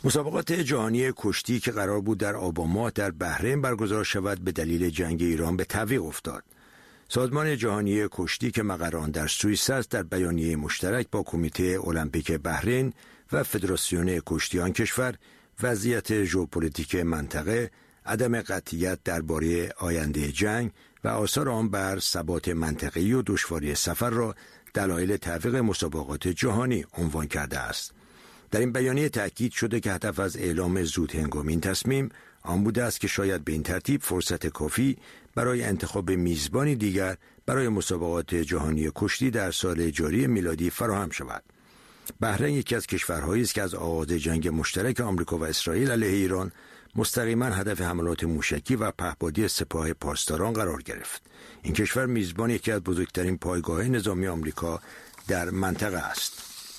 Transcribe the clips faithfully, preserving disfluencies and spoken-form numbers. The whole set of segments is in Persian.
مسابقات جهانی کشتی که قرار بود در آبان ماه در بحرین برگزار شود به دلیل جنگ ایران به تعویق افتاد. سازمان جهانی کشتی که مقر آن در سوئیس است در بیانیه مشترک با کمیته المپیک بحرین و فدراسیون کشتی آن کشور وضعیت ژئوپلیتیک منطقه، عدم قطعیت درباره آینده جنگ و آثار آن بر ثبات منطقه‌ای و دشواری سفر را دلایل تعویق مسابقات جهانی عنوان کرده است. در این بیانیه تأکید شده که هدف از اعلام زود هنگام این تصمیم آن بوده است که شاید به این ترتیب فرصت کافی برای انتخاب میزبانی دیگر برای مسابقات جهانی کشتی در سال جاری میلادی فراهم شود. بحرین یکی از کشورهایی است که از آغاز جنگ مشترک آمریکا و اسرائیل علیه ایران مستقیما هدف حملات موشکی و پهپادی سپاه پاسداران قرار گرفت. این کشور میزبان یکی از بزرگترین پایگاه نظامی آمریکا در منطقه است.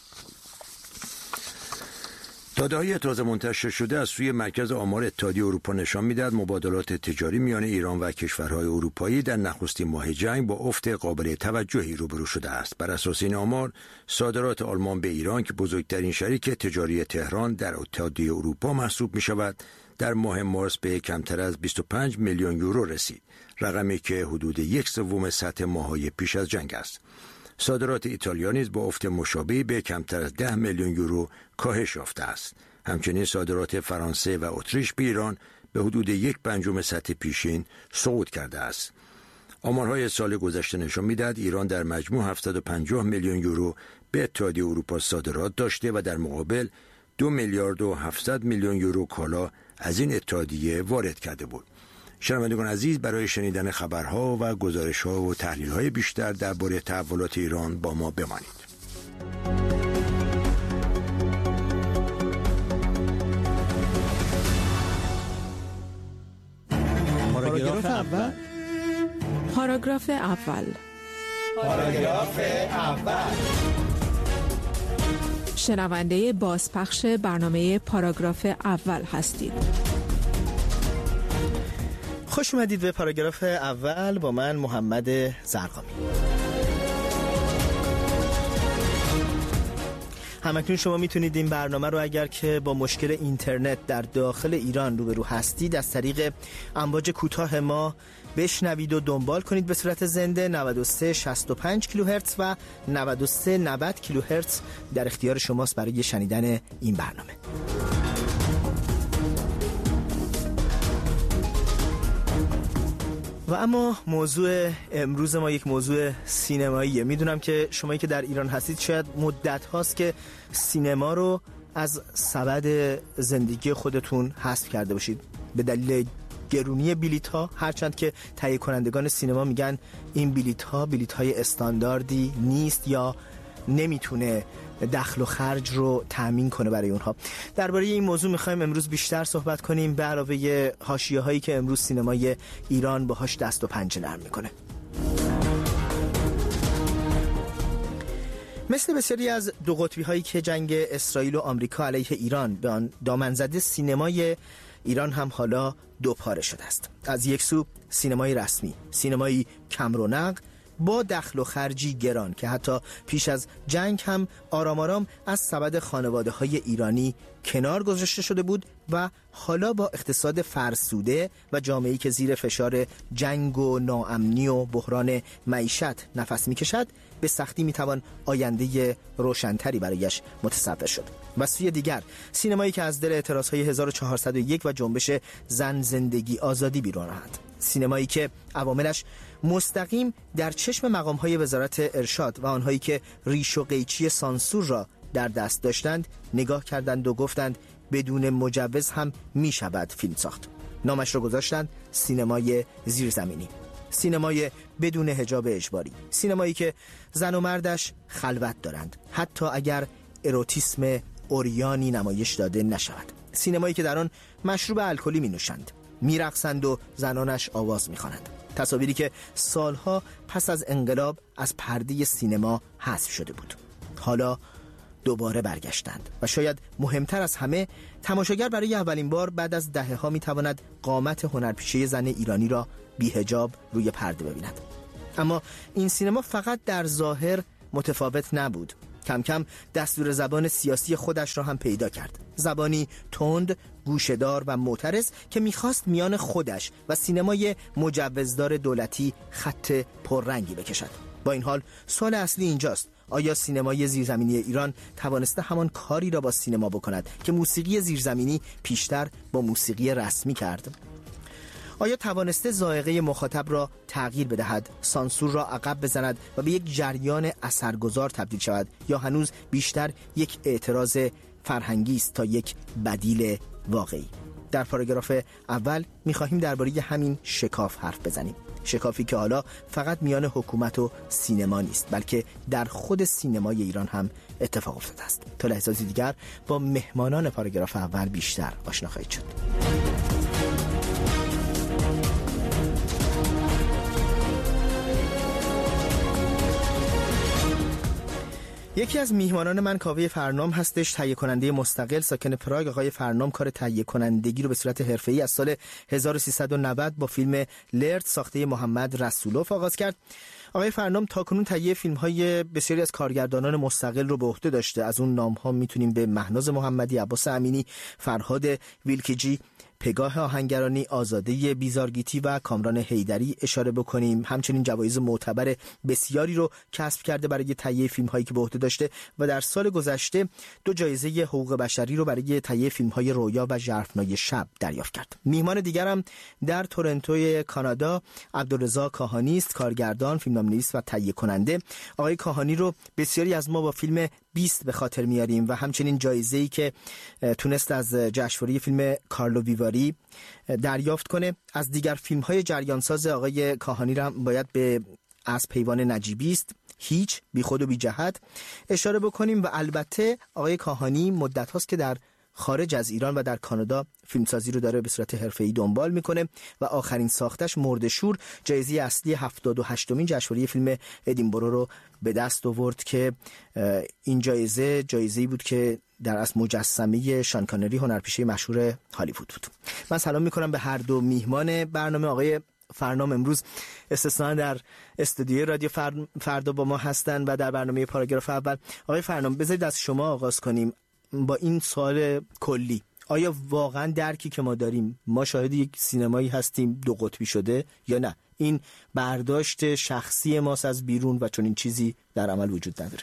داده‌های تازه منتشر شده از سوی مرکز آمار اتحادیه اروپا نشان می‌دهد مبادلات تجاری میان ایران و کشورهای اروپایی در نخستین ماه جنگ با افت قابل توجهی روبرو شده است. بر اساس این آمار، صادرات آلمان به ایران که بزرگترین شریک تجاری تهران در اتحادیه اروپا محسوب می‌شود، در ماه مارس به کمتر از بیست و پنج میلیون یورو رسید، رقمی که حدود یک سوم سطح ماه‌های پیش از جنگ است. صادرات ایتالیا نیز با افت مشابهی به کمتر از ده میلیون یورو کاهش یافته است. همچنین صادرات فرانسه و اتریش به ایران به حدود یک پنجم سطح پیشین صعود کرده است. آمارهای سال گذشته نشان می‌دهد ایران در مجموع هفتصد و پنجاه میلیون یورو به اتحادیه اروپا صادرات داشته و در مقابل دو میلیارد و هفتصد میلیون یورو کالا از این اتحادیه وارد کرده بود. شنوندگان عزیز، برای شنیدن خبرها و گزارش‌ها و تحلیل‌های بیشتر درباره تحولات ایران با ما بمانید. پاراگراف اول. پاراگراف اول. پاراگراف اول. شنونده بازپخش برنامه پاراگراف اول هستید. خوش اومدید به پاراگراف اول با من محمد زرقامی. همکنون شما میتونید این برنامه رو اگر که با مشکل اینترنت در داخل ایران روبرو هستید از طریق امواج کوتاه ما بشنوید و دنبال کنید به صورت زنده. نود و سه شصت و پنج کیلوهرتز و نود و سه نود کیلوهرتز در اختیار شماست برای شنیدن این برنامه. و اما موضوع امروز ما یک موضوع سینماییه. میدونم که شمایی که در ایران هستید شاید مدت هاست که سینما رو از سبد زندگی خودتون حذف کرده باشید به دلیل گرونی بلیط ها، هرچند که تهیه کنندگان سینما میگن این بلیط ها بلیط های استانداردی نیست یا نمیتونه دخل و خرج رو تامین کنه برای اونها. درباره این موضوع میخوایم امروز بیشتر صحبت کنیم به علاوه حاشیه هایی که امروز سینمای ایران باهاش دست و پنجه نرم میکنه. مثل بسیاری از دو قطبی هایی که جنگ اسرائیل و آمریکا علیه ایران به آن دامن زده، سینمای ایران هم حالا دو پاره شده است. از یک سو سینمای رسمی، سینمایی کم رونق با دخل و خرجی گران که حتی پیش از جنگ هم آرام آرام از سبد خانواده های ایرانی کنار گذاشته شده بود و حالا با اقتصاد فرسوده و جامعه‌ای که زیر فشار جنگ و ناامنی و بحران معیشت نفس می‌کشد به سختی می‌توان آینده روشن‌تری برایش متصور شد. و سوی دیگر سینمایی که از دل اعتراض‌های هزار و چهارصد و یک و جنبش زن زندگی آزادی بیرون آمد، سینمایی که عواملش مستقیم در چشم مقام‌های وزارت ارشاد و آنهایی که ریش و قیچی سانسور را در دست داشتند نگاه کردند و گفتند بدون مجوز هم می شود فیلم ساخت. نامش را گذاشتند سینمای زیرزمینی، سینمای بدون حجاب اجباری، سینمایی که زن و مردش خلوت دارند حتی اگر اروتیسم اوریانی نمایش داده نشود، سینمایی که در آن مشروب الکلی می نوشند، می رقصند و زنانش آواز می خوانند. تصاویری که سالها پس از انقلاب از پرده سینما حذف شده بود حالا دوباره برگشتند و شاید مهمتر از همه تماشاگر برای اولین بار بعد از دهه‌ها میتواند قامت هنرپیشه زن ایرانی را بی حجاب روی پرده ببیند. اما این سینما فقط در ظاهر متفاوت نبود. کم کم دستور زبان سیاسی خودش را هم پیدا کرد. زبانی تند، گوشه‌دار و معترض که میخواست میان خودش و سینمای مجوزدار دولتی خط پررنگی بکشد. با این حال سوال اصلی اینجاست: آیا سینمای زیرزمینی ایران توانسته همان کاری را با سینما بکند که موسیقی زیرزمینی پیشتر با موسیقی رسمی کرد؟ آیا توانسته ذائقه مخاطب را تغییر بدهد، سانسور را عقب بزند و به یک جریان اثرگذار تبدیل شود، یا هنوز بیشتر یک اعتراض فرهنگی است تا یک بدیل واقعی؟ در پاراگراف اول می‌خواهیم درباره همین شکاف حرف بزنیم. شکافی که حالا فقط میان حکومت و سینما نیست، بلکه در خود سینمای ایران هم اتفاق افتاده است. تا لحظاتی دیگر با مهمانان پاراگراف اول بیشتر آشنا خواهید شد. یکی از میهمانان من کاوه فرنام هستش، تهیه کننده مستقل ساکن پراگ. آقای فرنام کار تهیه کنندگی رو به صورت حرفه‌ای از سال هزار و سیصد و نود با فیلم لرد ساخته محمد رسولوف آغاز کرد. آقای فرنام تاکنون تهیه فیلم‌های بسیاری از کارگردانان مستقل رو به عهده داشته. از اون نام‌ها میتونیم به مهناز محمدی، عباس امینی، فرهاد ویلکیجی، پگاه آهنگرانی، آزاده بیزارگیتی و کامران حیدری اشاره بکنیم. همچنین جوایز معتبر بسیاری رو کسب کرده برای تهیه فیلم‌هایی که به عهده داشته و در سال گذشته دو جایزه حقوق بشری رو برای تهیه فیلم‌های رویا و ژرفنای شب دریافت کرد. میهمان دیگرم در تورنتو کانادا عبدالرضا کاهانی است، کارگردان، فیلمنامه‌نویس و تهیه کننده. آقای کاهانی رو بسیاری از ما با فیلم بیست به خاطر میاریم و همچنین جایزه‌ای که تونست از جشنواره فیلم کارلو ویواری دریافت کنه. از دیگر فیلم‌های جریانساز آقای کاهانی را باید به از پیوان نجیبی است، هیچ، بی خود و بی جهت اشاره بکنیم و البته آقای کاهانی مدت هاست که در خارج از ایران و در کانادا فیلمسازی رو داره به صورت حرفه‌ای دنبال میکنه و آخرین ساختش مرده‌شور جایزه اصلی هفتاد و هشتمین جشنواره فیلم ادینبرو رو به دست آورد که این جایزه جایزه‌ای بود که در اصل مجسمه شان کانری هنرپیشه مشهور هالیوود بود. من سلام میکنم به هر دو میهمان برنامه. آقای فرنام امروز استثنا در استودیوی رادیو فردا با ما هستن و در برنامه پاراگراف اول. آقای فرنام بذارید از شما آغاز کنیم با این سوال کلی: آیا واقعا درکی که ما داریم، ما شاهد یک سینمایی هستیم دو قطبی شده یا نه؟ این برداشت شخصی ماست از بیرون و چون این چیزی در عمل وجود نداره؟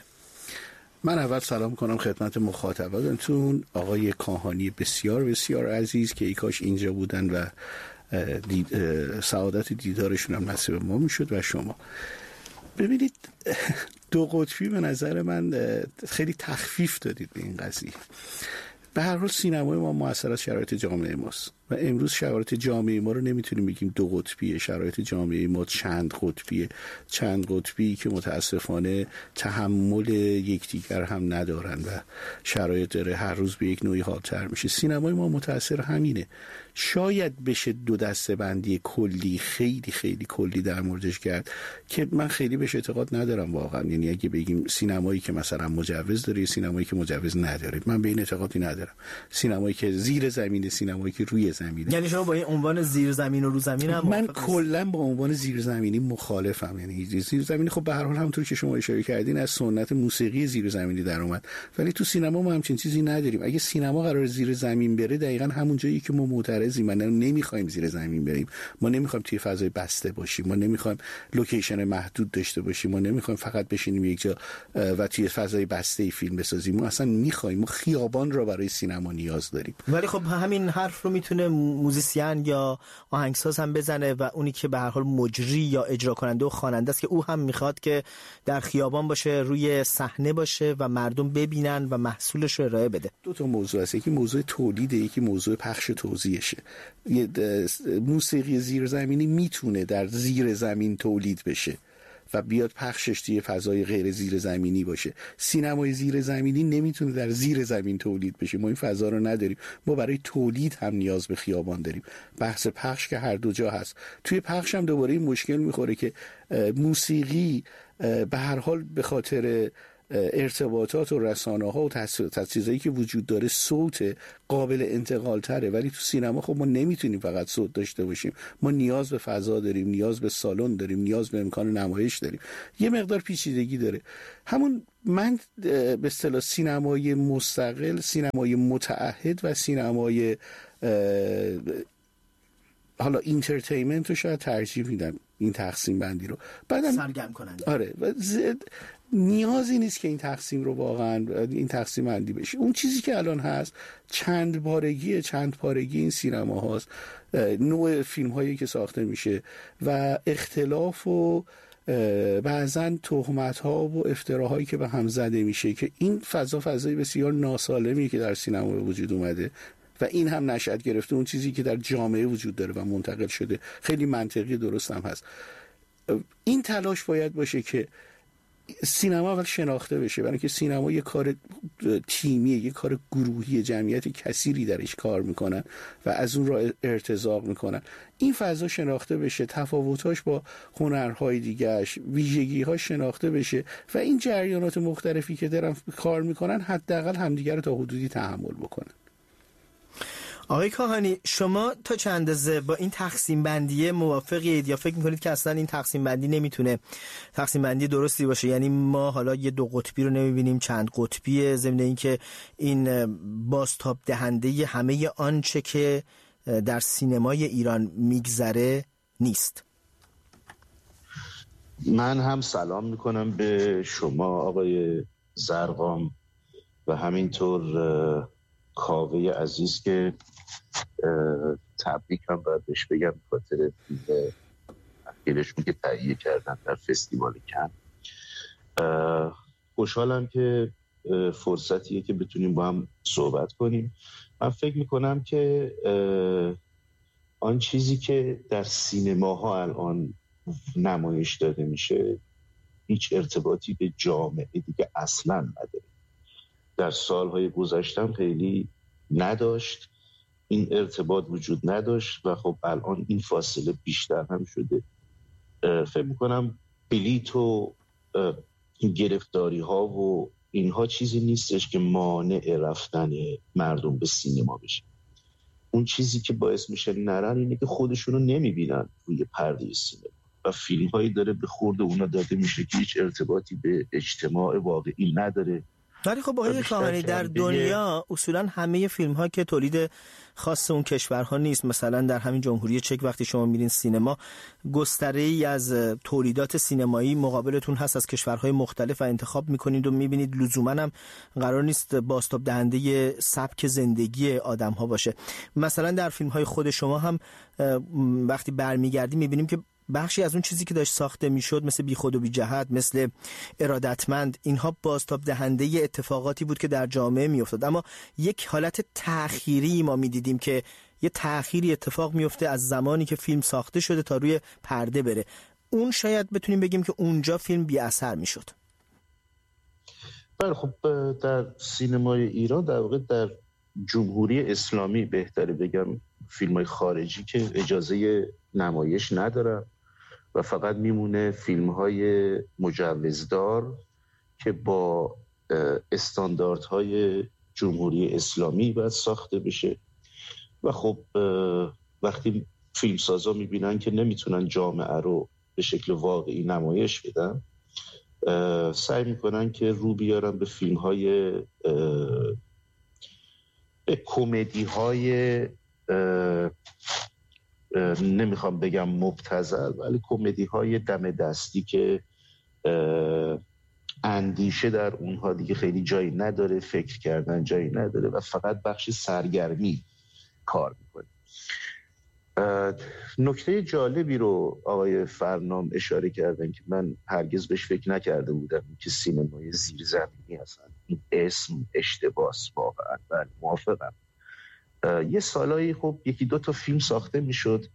من اول سلام کنم خدمت مخاطبانتون. آقای کاهانی بسیار بسیار عزیز که ای کاش اینجا بودن و دید سعادت دیدارشون هم نصیب ما میشد و شما. ببینید دو قطبی به نظر من خیلی تخفیف دادید به این قضیه. به هر حال سینمای ما مؤثر از شرایط جامعه ماست و امروز شرایط جامعه ما رو نمیتونیم بگیم دو قطبیه. شرایط جامعه ما چند قطبیه، چند قطبی که متاسفانه تحمل یکدیگر هم ندارن و شرایط داره هر روز به یک نوعی حادتر میشه. سینمای ما متأثر همینه. شاید بشه دو دسته بندی کلی خیلی خیلی کلی در موردش کرد که من خیلی بهش اعتقاد ندارم واقعا. یعنی اگه بگیم سینمایی که مثلا مجوز داره، سینمایی که مجوز نداره، من به این اعتقادی ندارم. سینمایی که زیر زمینه، سینمایی که روی زمینه. یعنی شما با این عنوان زیر زمین و رو زمین هم من کلا با عنوان زیر زمینی مخالفم. یعنی زیر زمینی خب به هر حال همونطور که شما اشاره کردین از سنت موسیقی زیر زمینی در اومد، ولی تو سینما ما همچین چیزی نداریم. اگه سینما قرار زیر زمین بره دقیقاً همون جایی که ما معترضیم. ما نمیخوایم زیر زمین بریم، ما نمیخوایم توی فضای بسته باشیم، ما نمیخوایم لوکیشن محدود داشته باشیم، ما نمیخوایم فقط بشینیم یک جا و توی فضای بسته فیلم بسازیم. ما اصلا میخوایم، ما خیابان را برای سینما نیاز داریم. ولی خب همین حرف رو میتونه موزیسین یا آهنگساز هم بزنه و اونی که به هر حال مجری یا اجرا کننده و خواننده است که او هم میخواد که در خیابان باشه، روی صحنه باشه و مردم ببینن و محصولش رو ارائه بده. دو تا موضوع است، یکی موضوع تولیده، یکی موضوع پخش توزیعشه. موسیقی زیرزمینی میتونه در زیر زمین تولید بشه و بیاد پخشش توی فضای غیر زیر زمینی باشه. سینمای زیر زمینی نمیتونه در زیر زمین تولید بشه. ما این فضا رو نداریم. ما برای تولید هم نیاز به خیابان داریم. بحث پخش که هر دو جا هست. توی پخش هم دوباره این مشکل میخوره که موسیقی به هر حال به خاطر ارتباطات و رسانه ها و تجهیزاتی که وجود داره صوت قابل انتقال تره، ولی تو سینما خب ما نمیتونیم فقط صوت داشته باشیم. ما نیاز به فضا داریم، نیاز به سالن داریم، نیاز به امکان نمایش داریم. یه مقدار پیچیدگی داره. همون من به اصطلاح سینمای مستقل، سینمای متعهد و سینمای حالا اینترتینمنت رو شاید ترجیح میدم، این تقسیم بندی رو. بعدم سرگرم کننده. آره و زد... نیازی نیست که این تقسیم رو واقعا این تقسیم بندی بشه. اون چیزی که الان هست چند بارگی چند پارگی این سینما هاست، نوع فیلم هایی که ساخته میشه و اختلاف و بعضن تهمت ها و افتراهایی که به هم زده میشه که این فضا فضای بسیار ناسالمی که در سینما به وجود اومده و این هم نشأت گرفته اون چیزی که در جامعه وجود داره و منتقل شده. خیلی منطقی درست هم هست. این تلاش باید باشه که سینما اول شناخته بشه، برای اینکه سینما یه کار تیمیه، یه کار گروهی، جمعیت کثیری درش کار میکنن و از اون را ارتزاق میکنن. این فضا شناخته بشه، تفاوتاش با هنرهای دیگهش، ویژگی‌هاش شناخته بشه و این جریانات مختلفی که دارن کار میکنن حداقل همدیگر رو تا حدودی تحمل بکنن. آقای کاهانی، شما تا چند اندازه با این تقسیم بندی موافقید یا فکر میکنید که اصلا این تقسیم بندی نمیتونه تقسیم بندی درستی باشه؟ یعنی ما حالا یه دو قطبی رو نمیبینیم، چند قطبیه، ضمن اینکه این بازتاب دهنده همه آنچه که در سینمای ایران میگذره نیست. من هم سلام میکنم به شما آقای زرقام و همینطور کاوه عزیز که تبریک هم باید بهش بگم خاطر فیلمشون که تهیه کردن در فستیوال کن. خوشحالم که فرصتیه که بتونیم با هم صحبت کنیم. من فکر میکنم که آن چیزی که در سینماها الان نمایش داده میشه هیچ ارتباطی به جامعه دیگه اصلا نداره. در سالهای گذشتم خیلی نداشت، این ارتباط وجود نداشت و خب الان این فاصله بیشتر هم شده. فکر میکنم بلیط و گرفتاری ها و اینها چیزی نیستش که مانع رفتن مردم به سینما بشه. اون چیزی که باعث میشه نرن اینه که خودشونو نمیبینن روی پرده سینما و فیلم هایی داره به خورد اونا داده میشه که هیچ ارتباطی به اجتماع واقعی نداره. ولی خب آقای کاهانی در دنیا اصولا همه فیلم ها که تولید خاص اون کشورها نیست. مثلا در همین جمهوری چک وقتی شما میرین سینما گستره ای از تولیدات سینمایی مقابلتون هست از کشورهای مختلف و انتخاب میکنید و میبینید لزوما هم قرار نیست بازتاب دهنده سبک زندگی آدم ها باشه. مثلا در فیلم های خود شما هم وقتی برمیگردیم میبینیم که بخشی از اون چیزی که داشت ساخته میشد مثل بی خود و بی جهت، مثل ارادتمند، اینها بازتاب دهنده اتفاقاتی بود که در جامعه میافتاد. اما یک حالت تأخیری ما میدیدیم که یه تأخیری اتفاق میفته از زمانی که فیلم ساخته شده تا روی پرده بره. اون شاید بتونیم بگیم که اونجا فیلم بی اثر میشد. بله، خب در سینمای ایران در واقع در جمهوری اسلامی بهتره بگم فیلم‌های خارجی که اجازه نمایش ندارن و فقط میمونه فیلم‌های مجوزدار که با استانداردهای جمهوری اسلامی باید ساخته بشه و خب وقتی فیلمسازا میبینن که نمیتونن جامعه رو به شکل واقعی نمایش بدن سعی میکنن که رو بیارن به فیلم‌های به کمدی‌های نمیخوام بگم مبتذل ولی کمدی های دم دستی که اندیشه در اونها دیگه خیلی جایی نداره، فکر کردن جایی نداره و فقط بخش سرگرمی کار میکنه. نکته جالبی رو آقای فرنام اشاره کردن که من هرگز بهش فکر نکرده بودم که سینمای زیرزمینی هستن. این اسم اشتباس واقعا و موافقم. یه سالایی خب یکی دو تا فیلم ساخته میشد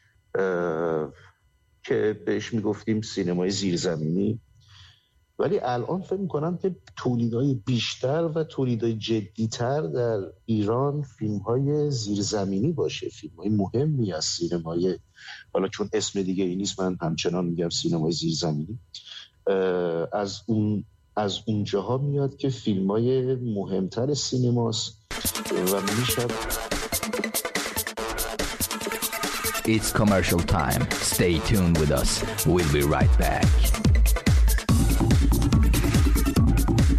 که بهش میگفتیم سینمای زیرزمینی، ولی الان فکر میکنم که تولیدهای بیشتر و تولیدهای جدیتر در ایران فیلمهای زیرزمینی باشه، فیلمهای مهمی از سینمای، حالا چون اسم دیگه ای نیست من همچنان میگم سینمای زیرزمینی، از اون از اونجاها میاد که فیلمهای مهمتر سینماست و میشه. It's commercial time. Stay tuned with us. We'll be right back.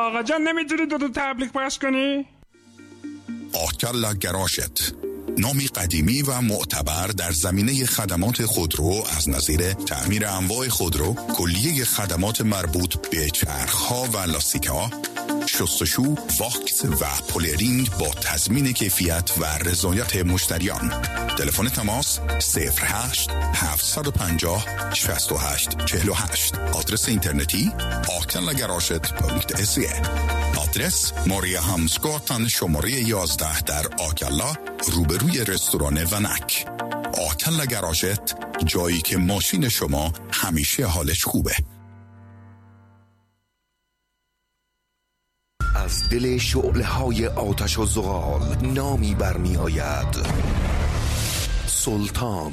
آقا جان نمیتونی دو دو تبلیغ پخش کنی؟ آکلا گراشت، نامی قدیمی و معتبر در زمینه خدمات خودرو از نظیر تعمیر انواع خودرو، کلیه خدمات مربوط به چرخ‌ها و لاستیک‌ها، شستشو، واکس و پولرینگ با تضمین کیفیت و رضایت مشتریان. تلفن تماس صفر هشت هفت پنج صفر شش هشت چهل و هشت. آدرس اینترنتی آکلا گراشت دات سی. آدرس ماریا همسگاتن شماره یازده در آکلا روبروی رستوران ونک. آکلا گراشت، جایی که ماشین شما همیشه حالش خوبه. از دل شعله‌های آتش و زغال نامی برمی آید: سلطان.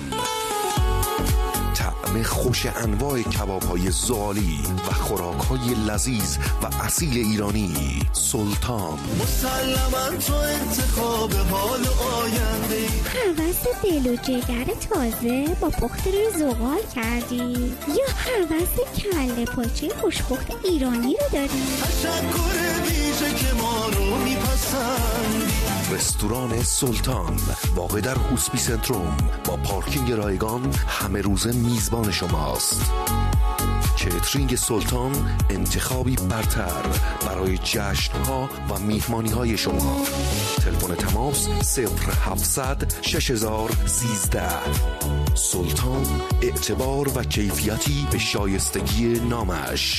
طعم خوش انواع کباب‌های زغالی و خوراک‌های لذیذ و اصیل ایرانی. سلطان. مسلماً تو انتخاب حال آینده، هوس دل و جگر تازه با پخت روی زغال کردی یا هوس کله پاچه خوشپخت ایرانی رو داری؟ تشکر ویژه که ما رو میپسندی. رستوران سلطان واقع در هوسپی سنتروم با پارکینگ رایگان همه روز میزبان شماست. کیترینگ سلطان انتخابی برتر برای جشن‌ها و میهمانی‌های شما. تلفن تماس صفر هفتصد شش هزار سیزده. سلطان، اعتبار و کیفیتی به شایستگی نامش.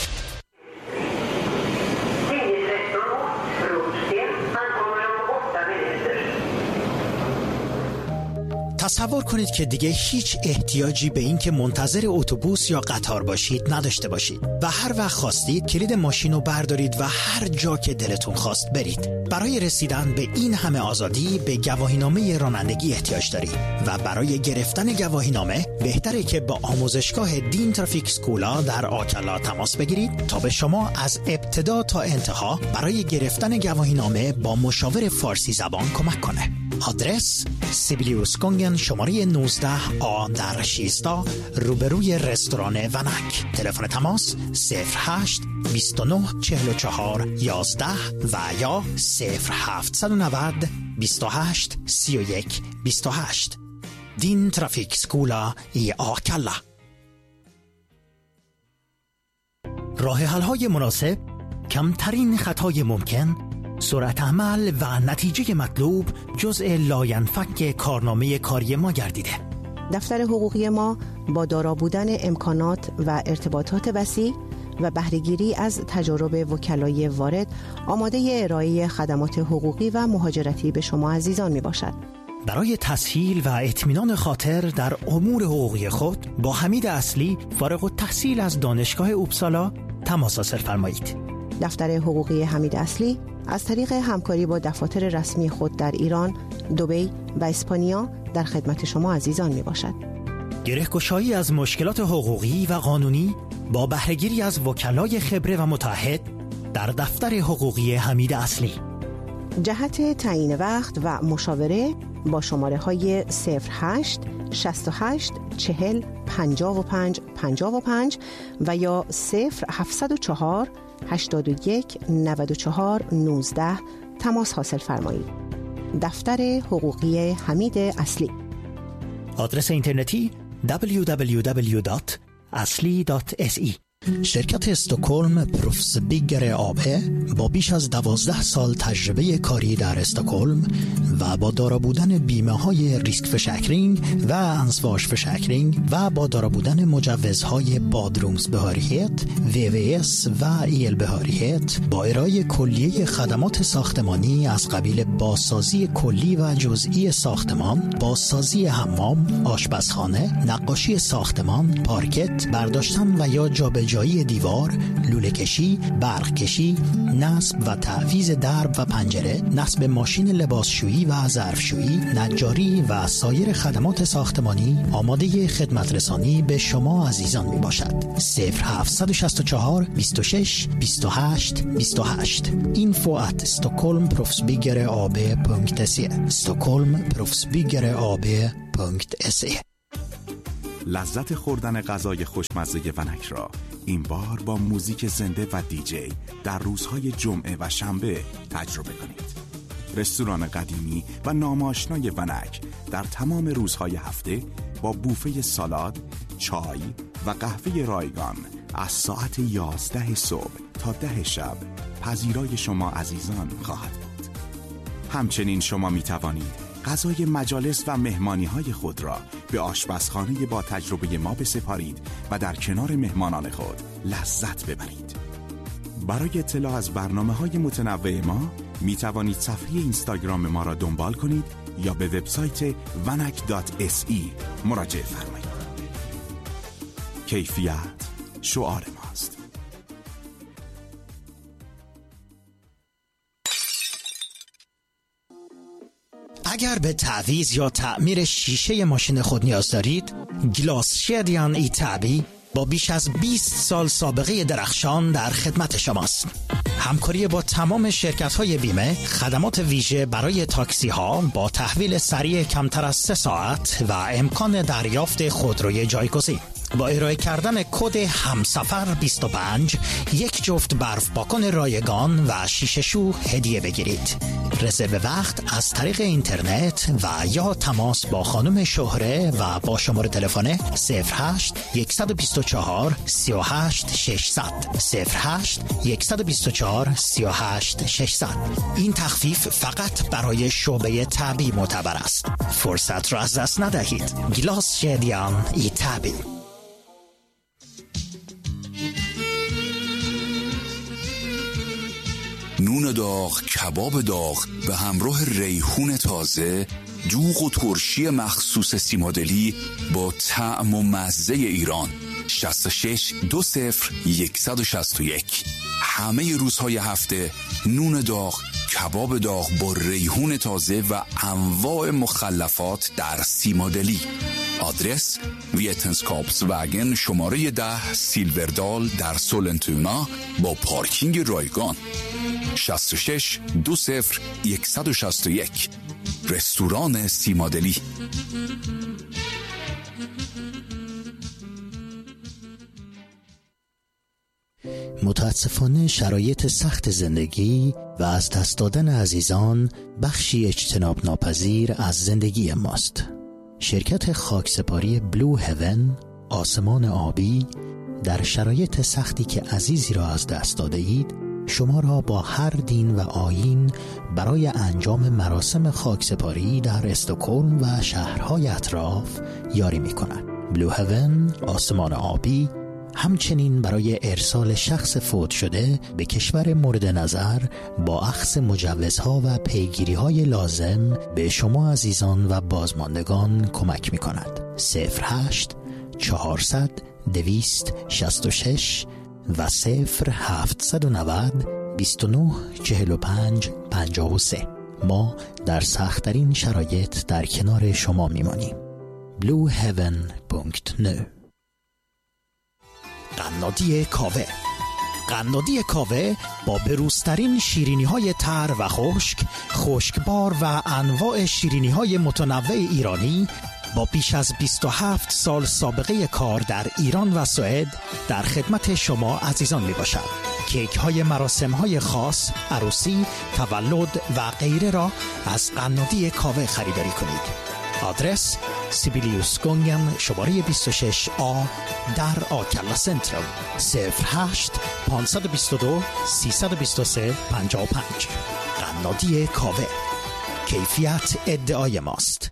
تصور کنید که دیگه هیچ احتیاجی به این که منتظر اتوبوس یا قطار باشید نداشته باشید و هر وقت خواستید کلید ماشین رو بردارید و هر جا که دلتون خواست برید. برای رسیدن به این همه آزادی به گواهینامه رانندگی احتیاج دارید و برای گرفتن گواهینامه بهتره که با آموزشگاه دین ترافیک سکولا در آکلا تماس بگیرید تا به شما از ابتدا تا انتها برای گرفتن گواهینامه با مشاور فارسی زبان کمک کنه. آدرس سیبیلیوس گونگن شماره نوزده آ در شیستا روبروی رستوران ونک. تلفن تماس صفر هشت بیست و نه چهل و چهار یازده و یا صفر هفتصد و نود بیست و هشت سی و یک بیست و هشت. دین ترافیک سکولا ای آکلا. راه حل‌های مناسب، کمترین خطای ممکن، سرعت عمل و نتیجه مطلوب جزء لاینفک کارنامه کاری ما گردیده. دفتر حقوقی ما با دارا بودن امکانات و ارتباطات وسیع و بهره‌گیری از تجارب وکلای وارد آماده ارائه خدمات حقوقی و مهاجرتی به شما عزیزان می باشد. برای تسهیل و اطمینان خاطر در امور حقوقی خود با حمید اصلی فارغ التحصیل از دانشگاه اوبسالا تماس حاصل فرمایید. دفتر حقوقی حمید اصلی از طریق همکاری با دفاتر رسمی خود در ایران، دبی و اسپانیا در خدمت شما عزیزان می باشد. گره‌گشایی از مشکلات حقوقی و قانونی با بهره‌گیری از وکلای خبره و متعهد در دفتر حقوقی حمید اصلی. جهت تعیین وقت و مشاوره با شماره های صفر هشت شصت و هشت چهل پنجاه و پنج پنجاه و پنج و یا صفر هفتصد و چهار هشتاد و یک نود و چهار نوزده تماس حاصل فرمایید. دفتر حقوقی حمید اصلی. آدرس اینترنتی دبلیو دبلیو دبلیو دات اصلی دات اس ای. شرکت استکهلم پروفس بیگر آبه با بیش از دوازده سال تجربه کاری در استکهلم و با دارا بودن بیمه های ریسک فشکرینگ و انسواش فشکرینگ و با دارا بودن مجوزهای بادرومز بهاریت، وی وی اس و ایل بهاریت با ارائه کلیه خدمات ساختمانی از قبیل بازسازی کلی و جزئی ساختمان، بازسازی حمام، آشپزخانه، نقاشی ساختمان، پارکت، برداشتن و یا جابجایی جایی دیوار، لوله کشی، برق کشی، نصب و تعویض درب و پنجره، نصب ماشین لباسشویی و ظرفشویی، نجاری و سایر خدمات ساختمانی آماده خدمت رسانی به شما عزیزان می باشد. صفر هفتصد و شصت و چهار بیست و شش بیست و هشت بیست و هشت. اینفو ات استکهلم پروفسبیگر آب پونکت سی. استکهلم پروفسبیگر آب پونکت سی. لذت خوردن غذای خوشمزه ونک را این بار با موزیک زنده و دیجی در روزهای جمعه و شنبه تجربه کنید. رستوران قدیمی و ناماشنای ونک در تمام روزهای هفته با بوفه سالاد، چای و قهوه رایگان از ساعت یازده صبح تا ده شب پذیرای شما عزیزان خواهد بود. همچنین شما می توانید غذای مجالس و مهمانی های خود را به آشپزخانه با تجربه ما بسپارید و در کنار مهمانان خود لذت ببرید. برای اطلاع از برنامه های متنوع ما می توانید صفحه اینستاگرام ما را دنبال کنید یا به وبسایت ونک دات اس ای مراجعه فرمایید. کیفیت شعار ماست. اگر به تعویض یا تعمیر شیشه ماشین خود نیاز دارید، گلاس شدیان ایتابی با بیش از بیست سال سابقه درخشان در خدمت شماست. همکاری با تمام شرکت‌های بیمه، خدمات ویژه برای تاکسی‌ها با تحویل سریع کمتر از سه ساعت و امکان دریافت خودروی جایگزین. با ارائه کردن کد همسفر بیست و پنج یک جفت برف پاکن رایگان و شیشه شو هدیه بگیرید. رزرو وقت از طریق اینترنت و یا تماس با خانم شهره و با شماره تلفن صفر هشت یک دو چهار سه هشت شش صفر صفر صفر هشت یک دو چهار سه هشت شش صفر صفر. این تخفیف فقط برای شعبه تبی معتبر است. فرصت را از دست ندهید. گلاس شدیان ایتابی. نون داغ، کباب داغ به همراه ریحون تازه، دوغ و ترشی مخصوص سیمادلی با طعم و مزه ایران. شصت و شش دو صفر یک شش یک. همه روزهای هفته نون داغ، کباب داغ با ریحون تازه و انواع مخلفات در سیمادلی. آدرس ویتنسکاپس وگن شماره ده سیلوردال در سولنتونا با پارکینگ رایگان. شصت و شش دو صفر یک شش یک. رستوران سیمادلی. متاسفانه شرایط سخت زندگی و از دست دادن عزیزان بخشی اجتناب ناپذیر از زندگی ماست. شرکت خاکسپاری بلو هیون، آسمان آبی، در شرایط سختی که عزیزی را از دست داده اید شما را با هر دین و آیین برای انجام مراسم خاکسپاری در استکهلم و شهرهای اطراف یاری می کند. بلو هیون، آسمان آبی، همچنین برای ارسال شخص فوت شده به کشور مورد نظر با اخذ مجوزها و پیگیری‌های لازم به شما عزیزان و بازماندگان کمک می‌کند. صفر هشت چهارصد دویست شصت و شش و صفر هفتصد و نود بیست و نه چهل و پنج پنجاه و سه. ما در سخت‌ترین شرایط در کنار شما می‌مانیم. بلو هیون دات نت. قنادی کاوه. قنادی کاوه با بروزترین شیرینی‌های تر و خشک، خشکبار و انواع شیرینی‌های متنوع ایرانی با بیش از بیست و هفت سال سابقه کار در ایران و سوئد در خدمت شما عزیزان می باشد. کیک های مراسم های خاص، عروسی، تولد و غیره را از قنادی کاوه خریداری کنید. آدرس سیبیلیوس گونگن شماره بیست و شش آ در آکلا سنترال. صفر هشت پانصد و بیست و دو سیصد و بیست و سه پنجاه و پنج. قنادی کاوه، کیفیت ادعای ماست.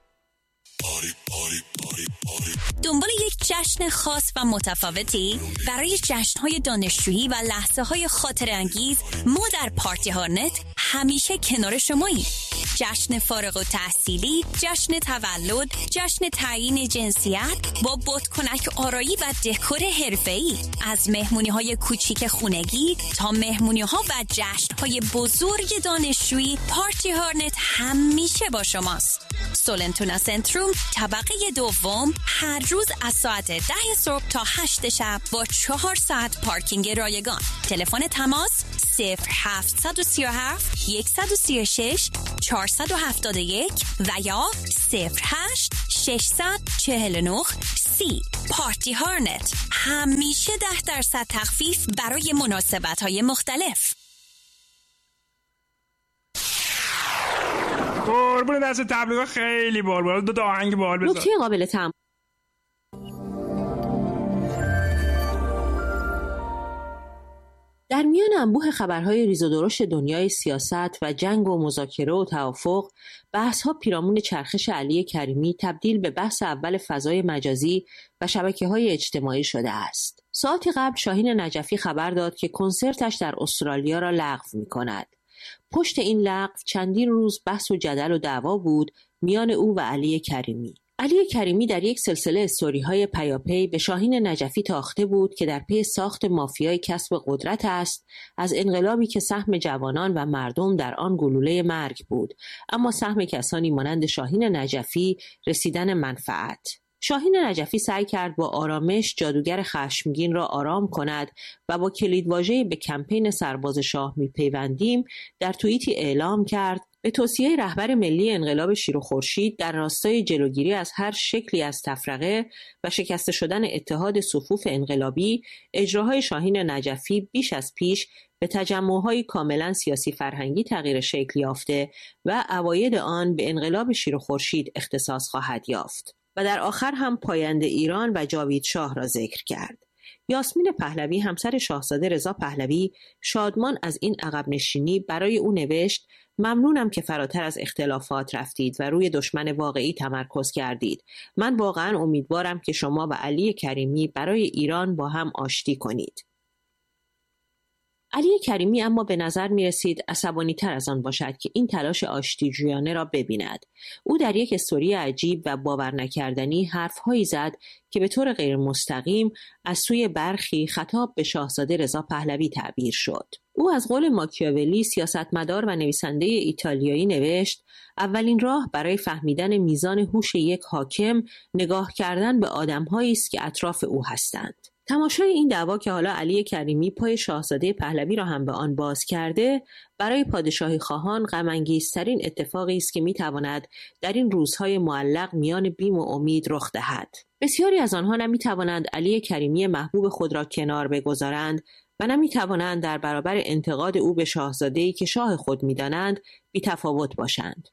دنبال یک جشن خاص و متفاوتی؟ برای جشن‌های دانشجویی و لحظه‌های خاطر انگیز ما در پارتی هارنت همیشه کنار شماییم. جشن فارغ التحصیلی، جشن تولد، جشن تعیین جنسیت با بادکنک آرایی و دکور حرفه‌ای، از مهمونی‌های کوچیک خونگی تا مهمونی‌ها و جشن‌های بزرگ دانشجویی، پارتی هارنت همیشه با شماست. سولنتونا سنتروم طبقه دوم، هر روز از ساعت ده صبح تا هشت شب با چهار ساعت پارکینگ رایگان. تلفن تماس صفر هفت سه هفت یک سه شش چهار هفت یک و یا صفر هشت شش چهار نه نجفی. پارتی هارنت، همیشه ده درصد تخفیف برای مناسبت‌های مختلف. قربون دست تبلیغات خیلی بال بال. دو تا آهنگ بال بذار. نکته قابل تأمل در میان انبوه خبرهای ریز و درشت دنیای سیاست و جنگ و مذاکره و توافق، بحث‌ها پیرامون چرخش علی کریمی تبدیل به بحث اول فضای مجازی و شبکه‌های اجتماعی شده است. ساعتی قبل شاهین نجفی خبر داد که کنسرتش در استرالیا را لغو می‌کند. پشت این لغو چندین روز بحث و جدل و دعوا بود میان او و علی کریمی. علی کریمی در یک سلسله استوری‌های پیاپی به شاهین نجفی تاخته بود که در پی ساخت مافیای کسب قدرت است، از انقلابی که سهم جوانان و مردم در آن گلوله مرگ بود، اما سهم کسانی مانند شاهین نجفی رسیدن منفعت. شاهین نجفی سعی کرد با آرامش جادوگر خشمگین را آرام کند و با کلیدواژه‌ای به کمپین سرباز شاه میپیوندیم در توییتی اعلام کرد به توصیه رهبر ملی انقلاب شیر و خورشید در راستای جلوگیری از هر شکلی از تفرقه و شکسته شدن اتحاد صفوف انقلابی، اجراهای شاهین نجفی بیش از پیش به تجمع‌های کاملا سیاسی فرهنگی تغییر شکل یافته و عواید آن به انقلاب شیر و خورشید اختصاص خواهد یافت. و در آخر هم پاینده ایران و جاوید شاه را ذکر کرد. یاسمین پهلوی همسر شاهزاده رضا پهلوی شادمان از این عقب نشینی برای او نوشت: ممنونم که فراتر از اختلافات رفتید و روی دشمن واقعی تمرکز کردید. من واقعا امیدوارم که شما و علی کریمی برای ایران با هم آشتی کنید. علی کریمی اما به نظر می رسید عصبانی تر از آن باشد که این تلاش آشتیجویانه را ببیند. او در یک استوری عجیب و باور نکردنی حرفهایی زد که به طور غیر مستقیم از سوی برخی خطاب به شاهزاده رضا پهلوی تعبیر شد. او از قول ماکیاولی، سیاستمدار و نویسنده ایتالیایی، نوشت: اولین راه برای فهمیدن میزان هوش یک حاکم نگاه کردن به آدم‌هایی است که اطراف او هستند. تماشای این دعوا که حالا علی کریمی پای شاهزاده پهلوی را هم به آن باز کرده، برای پادشاهی خواهان غم‌انگیزترین اتفاقی است که میتواند در این روزهای معلق میان بیم و امید رخ دهد. بسیاری از آنها نمیتوانند علی کریمی محبوب خود را کنار بگذارند و نمیتوانند در برابر انتقاد او به شاهزاده‌ای که شاه خود میدانند بی‌تفاوت باشند.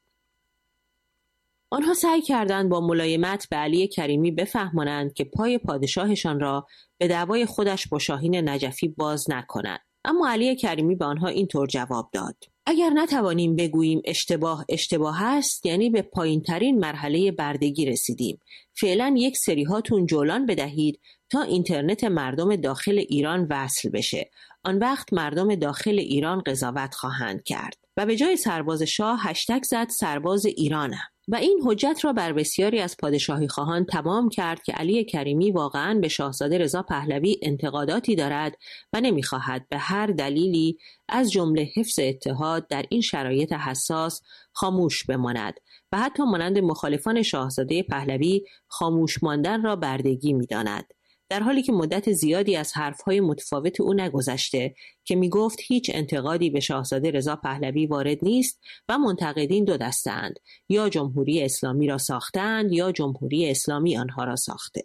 آنها سعی کردند با ملایمت به علی کریمی بفهمانند که پای پادشاهشان را به دعوای خودش با شاهین نجفی باز نکنند. اما علی کریمی به آنها اینطور جواب داد: اگر نتوانیم بگوییم اشتباه اشتباه است، یعنی به پایین ترین مرحله بردگی رسیدیم. فعلا یک سری هاتون جولان بدهید تا اینترنت مردم داخل ایران وصل بشه. آن وقت مردم داخل ایران قضاوت خواهند کرد. و به جای سرباز شاه هشتگ زد سرباز ایرانم. و این حجت را بر بسیاری از پادشاهی خواهان تمام کرد که علی کریمی واقعاً به شاهزاده رضا پهلوی انتقاداتی دارد و نمی‌خواهد به هر دلیلی از جمله حفظ اتحاد در این شرایط حساس خاموش بماند و حتی مانند مخالفان شاهزاده پهلوی خاموش ماندن را بردگی می‌داند. در حالی که مدت زیادی از حرفهای متفاوت او نگذشته که می گفت هیچ انتقادی به شاهزاده رضا پهلوی وارد نیست و منتقدین دو دستند: یا جمهوری اسلامی را ساختند یا جمهوری اسلامی آنها را ساخته.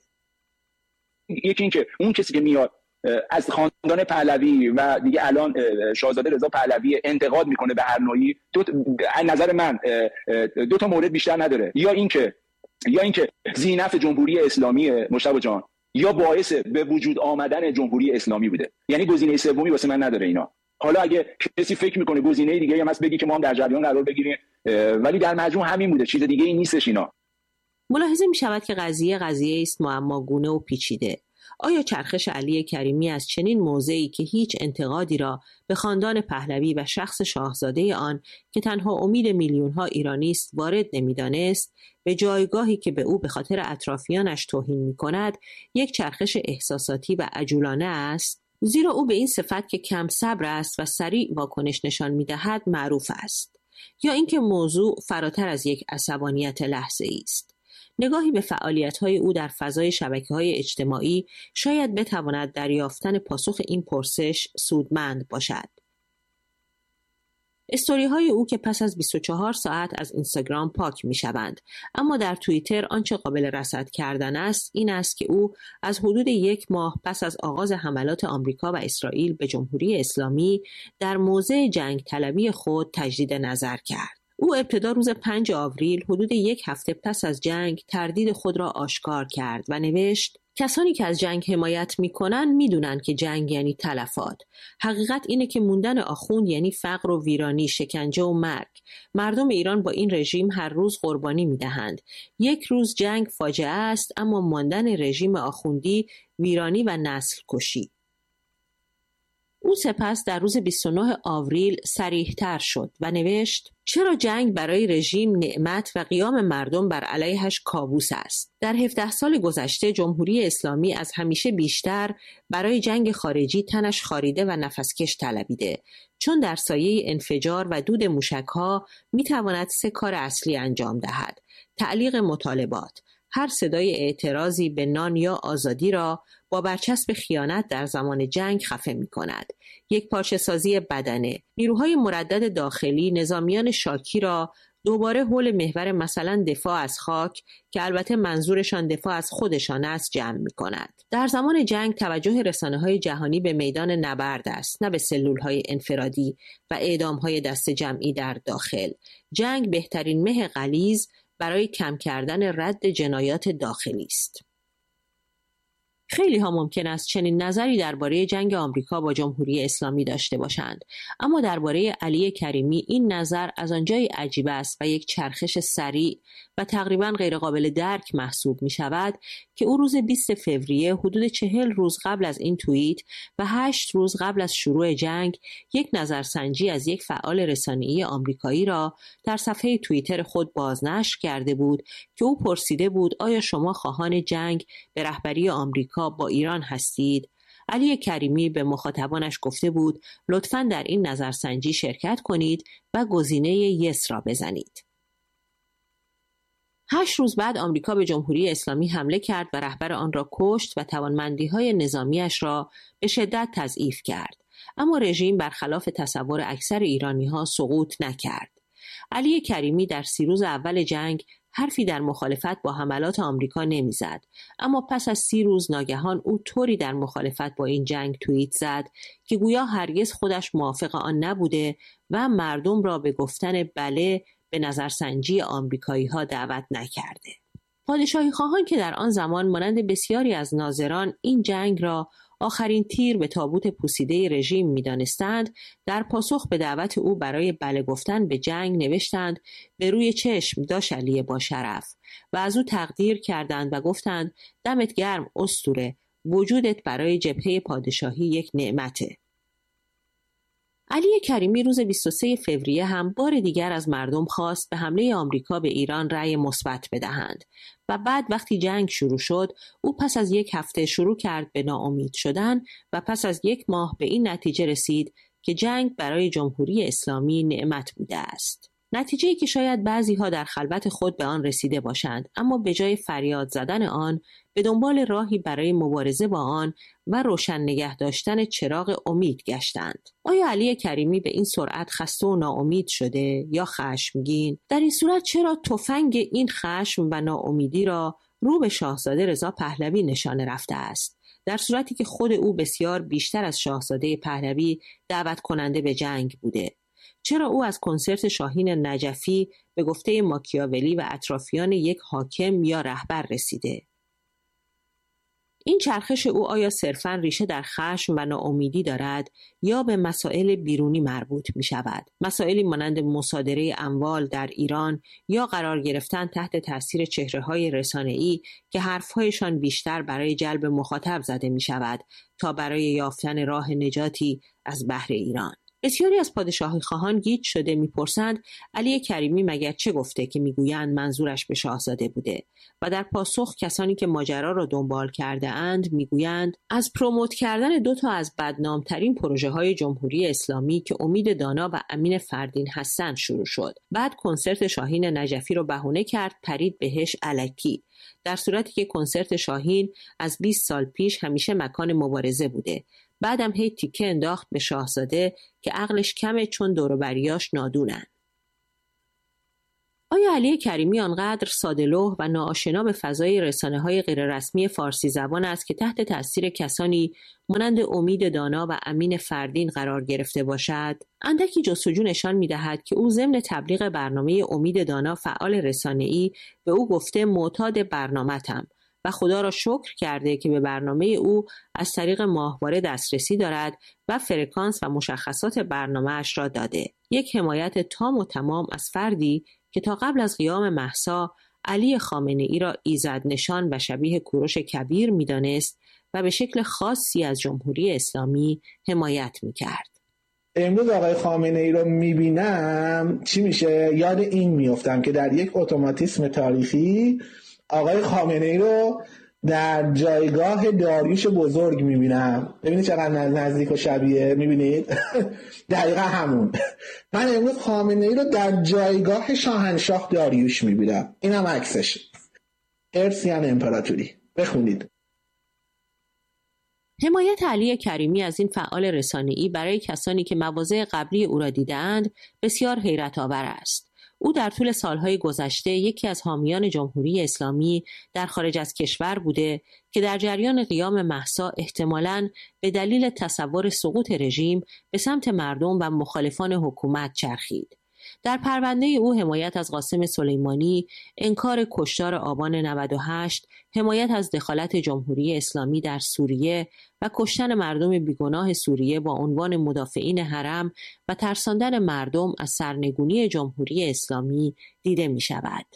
یکی این که اون کسی که میاد از خاندان پهلوی و دیگه الان شاهزاده رضا پهلوی انتقاد میکنه به هر نوعی، دو نظر من دو تا مورد بیشتر نداره: یا اینکه یا اینکه زینف جمهوری اسلامی مجتبی جان، یا باعث به وجود آمدن جمهوری اسلامی بوده. یعنی گزینه سومی واسه من نداره اینا. حالا اگه کسی فکر میکنه گزینه دیگه هم هست بگی که ما هم در جریان قرار بگیریم، ولی در مجموع همین بوده، چیز دیگه ای نیستش اینا. ملاحظه می شود که قضیه قضیه است معماگونه و پیچیده. آیا چرخش علی کریمی از چنین موضعی که هیچ انتقادی را به خاندان پهلوی و شخص شاهزاده آن که تنها امید میلیون‌ها ایرانی است وارد نمی‌دانست، به جایگاهی که به او به خاطر اطرافیانش توهین می‌کند، یک چرخش احساساتی و عجولانه است؟ زیرا او به این صفت که کم صبر است و سریع واکنش نشان می‌دهد معروف است. یا اینکه موضوع فراتر از یک عصبانیت لحظه‌ای است. نگاهی به فعالیت‌های او در فضای شبکه‌های اجتماعی شاید بتواند در یافتن پاسخ این پرسش سودمند باشد. استوری های او که پس از بیست و چهار ساعت از اینستاگرام پاک می شوند. اما در توییتر آنچه قابل رصد کردن است این است که او از حدود یک ماه پس از آغاز حملات آمریکا و اسرائیل به جمهوری اسلامی در موضع جنگ طلبی خود تجدید نظر کرد. او ابتدا روز پنج آوریل حدود یک هفته پس از جنگ تردید خود را آشکار کرد و نوشت: کسانی که از جنگ حمایت می‌کنند می‌دونن که جنگ یعنی تلفات. حقیقت اینه که موندن آخوند یعنی فقر و ویرانی، شکنجه و مرگ. مردم ایران با این رژیم هر روز قربانی می‌دهند. یک روز جنگ فاجعه است، اما ماندن رژیم آخوندی ویرانی و نسل کشی. او سپس در روز بیست و نه آوریل صریح‌تر شد و نوشت: چرا جنگ برای رژیم نعمت و قیام مردم بر علیهش کابوس است؟ در هفده سال گذشته جمهوری اسلامی از همیشه بیشتر برای جنگ خارجی تنش خاریده و نفسکش طلبیده، چون در سایه انفجار و دود موشک‌ها می‌تواند سه کار اصلی انجام دهد: تعلیق مطالبات، هر صدای اعتراضی به نان یا آزادی را با برچسب خیانت در زمان جنگ خفه می کند. یک پارچه سازی بدنه، نیروهای مردد داخلی نظامیان شاکی را دوباره حول محور مثلا دفاع از خاک که البته منظورشان دفاع از خودشان است جمع می کند. در زمان جنگ توجه رسانه‌های جهانی به میدان نبرد است، نه به سلول‌های انفرادی و اعدام‌های دست جمعی در داخل. جنگ بهترین مه غلیظ برای کم کردن رد جنایات داخلی است. خیلی ها ممکن است چنین نظری درباره جنگ آمریکا با جمهوری اسلامی داشته باشند، اما درباره علی کریمی این نظر از آنجای عجیب است و یک چرخش سریع و تقریبا غیرقابل درک محسوب می شود که او روز بیست فوریه حدود چهل روز قبل از این توییت و هشت روز قبل از شروع جنگ یک نظرسنجی از یک فعال رسانه‌ای آمریکایی را در صفحه توییتر خود بازنشر کرده بود که او پرسیده بود: آیا شما خواهان جنگ به رهبری آمریکا با ایران هستید؟ علی کریمی به مخاطبانش گفته بود: لطفاً در این نظرسنجی شرکت کنید و گزینه یس را بزنید. هشت روز بعد آمریکا به جمهوری اسلامی حمله کرد و رهبر آن را کشت و توانمندی‌های نظامیش را به شدت تضعیف کرد. اما رژیم برخلاف تصور اکثر ایرانی‌ها سقوط نکرد. علی کریمی در سی روز اول جنگ حرفی در مخالفت با حملات آمریکا نمیزد، اما پس از سی روز ناگهان او طوری در مخالفت با این جنگ توییت زد که گویا هرگز خودش موافق آن نبوده و مردم را به گفتن بله به نظرسنجی آمریکایی ها دعوت نکرده. پادشاهی خواهان که در آن زمان مانند بسیاری از ناظران این جنگ را آخرین تیر به تابوت پوسیده رژیم می‌دانستند، در پاسخ به دعوت او برای بله گفتن به جنگ نوشتند: به روی چشم داش علی با شرف، و از او تقدیر کردند و گفتند: دمت گرم اسطوره، وجودت برای جبهه پادشاهی یک نعمته. علی کریمی روز بیست و سه فوریه هم بار دیگر از مردم خواست به حمله آمریکا به ایران رأی مثبت بدهند و بعد وقتی جنگ شروع شد او پس از یک هفته شروع کرد به ناامید شدن و پس از یک ماه به این نتیجه رسید که جنگ برای جمهوری اسلامی نعمت بوده است. نتیجه‌ای که شاید بعضی‌ها در خلوت خود به آن رسیده باشند، اما به جای فریاد زدن آن به دنبال راهی برای مبارزه با آن و روشن نگه داشتن چراغ امید گشتند. آیا علی کریمی به این سرعت خسته و ناامید شده یا خشمگین؟ در این صورت چرا تفنگ این خشم و ناامیدی را رو به شاهزاده رضا پهلوی نشانه رفته است، در صورتی که خود او بسیار بیشتر از شاهزاده پهلوی دعوت کننده به جنگ بوده؟ چرا او از کنسرت شاهین نجفی به گفته ماکیاولی و اطرافیان یک حاکم یا رهبر رسیده؟ این چرخش او آیا صرفاً ریشه در خشم و ناامیدی دارد یا به مسائل بیرونی مربوط می شود؟ مسائلی مانند مصادره اموال در ایران یا قرار گرفتن تحت تاثیر چهره‌های رسانه‌ای که حرف‌هایشان بیشتر برای جلب مخاطب زده می شود تا برای یافتن راه نجاتی از بحر ایران. بسیاری از پادشاهی خواهان گیج شده میپرسند علی کریمی مگر چه گفته که میگویند منظورش به شاهزاده بوده؟ و در پاسخ کسانی که ماجرا را دنبال کرده اند میگویند از پروموت کردن دو تا از بدنامترین پروژه های جمهوری اسلامی که امید دانا و امین فردین هستند شروع شد. بعد کنسرت شاهین نجفی رو بهونه کرد پرید بهش الکی، در صورتی که کنسرت شاهین از بیست سال پیش همیشه مکان مبارزه بوده. بعدم هی تیکه انداخت به شاهزاده که عقلش کمه چون دور و بریاش نادونن. آیا علی کریمی آنقدر ساده‌لوح و ناآشنا به فضای رسانه‌های غیررسمی فارسی زبان است که تحت تأثیر کسانی مانند امید دانا و امین فردین قرار گرفته باشد؟ اندکی جستجو نشان می‌دهد که او ضمن تبلیغ برنامه امید دانا فعال رسانه‌ای به او گفته معتاد برنامه‌ام و خدا را شکر کرده که به برنامه او از طریق ماهواره دسترسی دارد و فرکانس و مشخصات برنامه‌اش را داده. یک حمایت تام و تمام از فردی که تا قبل از قیام مهسا علی خامنه‌ای را ایزد نشان و شبیه کوروش کبیر می‌دانست و به شکل خاصی از جمهوری اسلامی حمایت می‌کرد. امروز آقای خامنه‌ای رو می‌بینم چی میشه؟ یاد این میافتم که در یک اتوماتیسم تاریخی آقای خامنه‌ای رو در جایگاه داریوش بزرگ میبینم. ببینید چقدر نزدیک و شبیه، میبینید؟ دقیقا همون. من امروز خامنه‌ای رو در جایگاه شاهنشاه داریوش میبینم. این هم عکسش. ارسیان امپراتوری. بخونید. حمایت علی کریمی از این فعال رسانه‌ای برای کسانی که مواضع قبلی او را دیدند بسیار حیرت آور است. او در طول سالهای گذشته یکی از حامیان جمهوری اسلامی در خارج از کشور بوده که در جریان قیام مهسا احتمالاً به دلیل تصور سقوط رژیم به سمت مردم و مخالفان حکومت چرخید. در پرونده او حمایت از قاسم سلیمانی، انکار کشتار آبان نود و هشت، حمایت از دخالت جمهوری اسلامی در سوریه و کشتن مردم بیگناه سوریه با عنوان مدافعین حرم و ترساندن مردم از سرنگونی جمهوری اسلامی دیده می شود.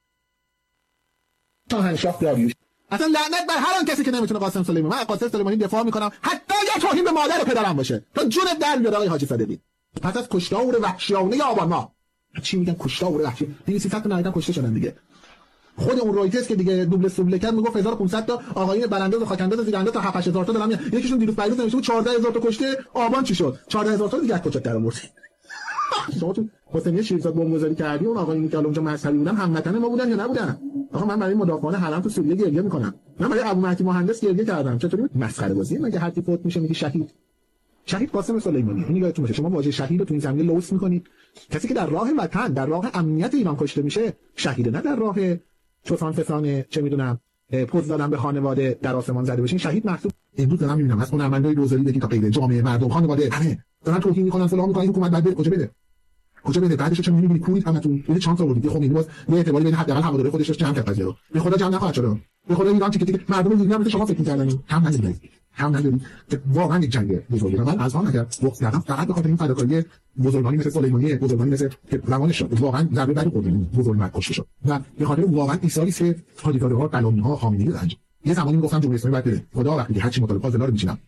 شاهنشاه داریوش اصلا لعنت بر هر آن کسی که نمیتونه قاسم سلیمانی. من قاسم سلیمانی دفاع میکنم حتی اگر توهین به مادر و پدرم باشه تا جونت در بیاد آقای حاجی صدیقی. پس از کشتار وحشیانه آبان ماه، چی میگن کشتار وحشی، دویست تا نهایتا کشته شدن دیگه. خود اون رویترز که دیگه دوبله سوبله کرد میگفت هزار و پانصد تا آقایون برانداز و خاکنداز زیرانداز تا هفت هزار تا دارن. یکیشون دیروز پیروز نوشته بود چهارده هزار تا کشته آبان چی شد؟ چهارده هزار تا دیگه کجا در آورد؟ شما تو حسینیه شیرزاد بمبگذاری کردی اون آقایونی که اونجا مذهبی بودن هموطن ما بودن یا نبودن؟ آخه من برای مدافعان حرم تو سوریه گریه میکنم. من برای ابو مهدی مهندس گریه کردم. چطوری مسخره بازی؟ مگه هر کی فوت میشه میگه شهید. شهید قاسم سلیمانی. این یادتون باشه شما واژه شهید رو تو این زمینه لوث میکنید. کسی که در راه وطن، در راه امنیت ایران کشته میشه شهیده، نه در راه چوسان فسانه چه میدونم پوز دادن به خانواده در آسمان زده بشین شهید محسوب. امروز دارم میبینم از هنرمندای روزاری بگین تا غیر جامعه مردم خانواده همه دارن توهین میکنن فلان میکنن. حکومت بعد کجا بده؟ کجا بده؟ بعدش چه میبینید کورید همتون یه چانس آوردید. خب این باز یه اعتباری بین حداقل هواداری خودش جمع کرد قضیه رو. به خدا جمع نخواهد شد. به خدا ایران تیک تیک مردم ایران مثل شما فکر می‌کردن هم ندید. هم ندید. واقعا یک جنگ بزرگه. من از آن اگر وقت کردم فقط به خاطر این فداکاری بزرگانی مثل سلیمانی، بزرگانی مثل که زمانش واقعا ضربه بر خوردن بزرگ کشته شد. و به خاطر واقعا ایثاری که حادی‌ها، قلم‌ها، خامنه‌ای دادن. یه زمانی میگفتم جمهوری اسلامی باید بره. خدا وقتی هر چی مطالبه فاضلا رو میچینم.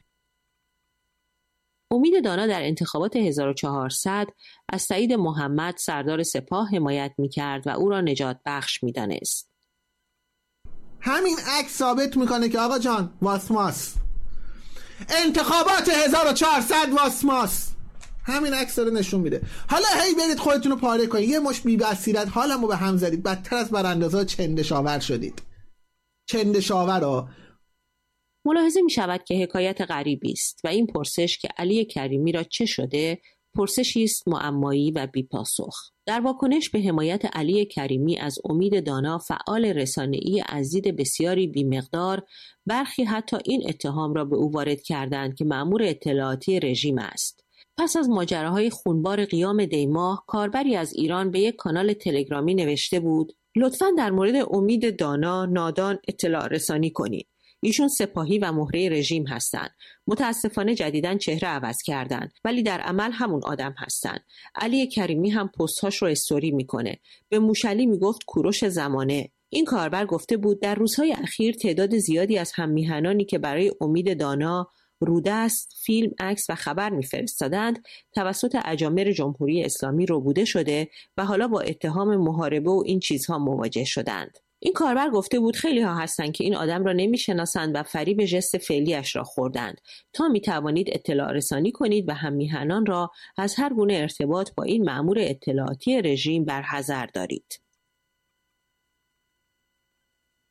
امید دانا در انتخابات هزار و چهارصد از سعید محمد سردار سپاه حمایت می‌کرد و او را نجات بخش می‌دانست. همین عکس ثابت میکنه که آقا جان واسماس انتخابات هزار و چهارصد واسماس. همین عکس رو نشون میده. حالا هی برید خودتون رو پاره کنید. یه مش بی بصیرت حالمو به هم زدید. بدتر از براندازا چندشاور شدید. چندشاورا. ملاحظه می شود که حکایت غریبی است و این پرسش که علی کریمی را چه شده پرسشی است معمایی و بی‌پاسخ. در واکنش به حمایت علی کریمی از امید دانا فعال رسانه‌ای از دید بسیاری بی‌مقدار، برخی حتی این اتهام را به او وارد کردند که مأمور اطلاعاتی رژیم است. پس از ماجراهای خونبار قیام دیماه، کاربری از ایران به یک کانال تلگرامی نوشته بود: لطفاً در مورد امید دانا نادان اطلاع رسانی کنید. ایشون سپاهی و مهره رژیم هستند. متاسفانه جدیداً چهره عوض کردن ولی در عمل همون آدم هستن. علی کریمی هم پست‌هاش رو استوری میکنه. به موشلی میگفت کوروش زمانه. این کاربر گفته بود در روزهای اخیر تعداد زیادی از هم‌میهنانی که برای امید دانا رودست، فیلم، عکس و خبر میفرستادند توسط اجامر جمهوری اسلامی ربوده شده و حالا با اتهام محاربه و این چیزها مواجه شدند. این کاربر گفته بود خیلی ها هستند که این آدم را نمیشناسند و فریب ژست فعلیش را خوردند. تا می توانید اطلاع رسانی کنید و هم میهنان را از هر گونه ارتباط با این مأمور اطلاعاتی رژیم برحذر دارید.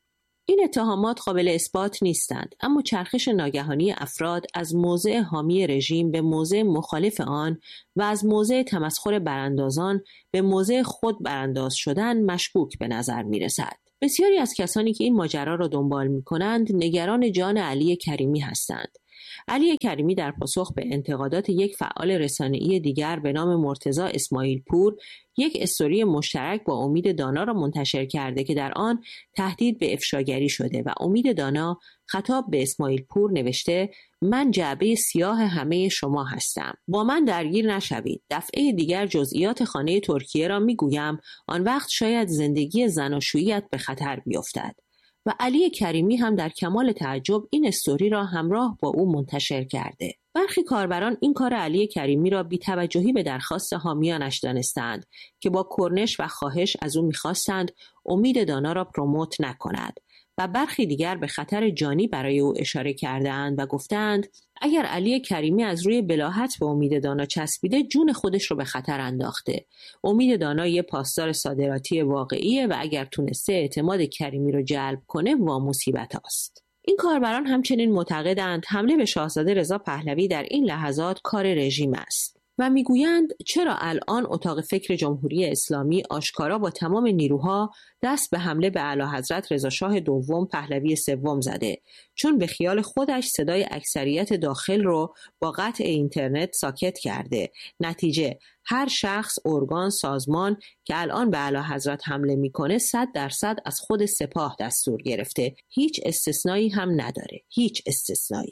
این اتهامات قابل اثبات نیستند، اما چرخش ناگهانی افراد از موضع حامی رژیم به موضع مخالف آن و از موضع تمسخر براندازان به موضع خود برانداز شدن مشکوک به نظر می رسد. بسیاری از کسانی که این ماجرا را دنبال می کنند نگران جان علی کریمی هستند. علی کریمی در پاسخ به انتقادات یک فعال رسانه‌ای دیگر به نام مرتضی اسماعیل پور یک استوری مشترک با امید دانا را منتشر کرده که در آن تهدید به افشاگری شده و امید دانا خطاب به اسماعیل پور نوشته: من جعبه سیاه همه شما هستم، با من درگیر نشوید. دفعه دیگر جزئیات خانه ترکیه را میگویم، آن وقت شاید زندگی زناشویی‌ات به خطر بیفتد. و علی کریمی هم در کمال تعجب این استوری را همراه با او منتشر کرده. برخی کاربران این کار علی کریمی را بی‌توجهی به درخواست حامیانش دانستند که با کرنش و خواهش از او می‌خواستند امید دانا را پروموت نکند و برخی دیگر به خطر جانی برای او اشاره کردند و گفتند اگر علی کریمی از روی بلاهت به امید دانا چسبیده جون خودش رو به خطر انداخته. امید دانا یه پاسدار صادراتی واقعیه و اگر تونسته اعتماد کریمی رو جلب کنه وا مصیبت هاست. این کاربران همچنین معتقدند حمله به شاهزاده رضا پهلوی در این لحظات کار رژیم است و میگویند چرا الان اتاق فکر جمهوری اسلامی آشکارا با تمام نیروها دست به حمله به اعلیحضرت رضا شاه دوم پهلوی سوم زده، چون به خیال خودش صدای اکثریت داخل رو با قطع اینترنت ساکت کرده. نتیجه هر شخص، ارگان، سازمان که الان به اعلیحضرت حمله میکنه صد درصد از خود سپاه دستور گرفته، هیچ استثنایی هم نداره، هیچ استثنایی.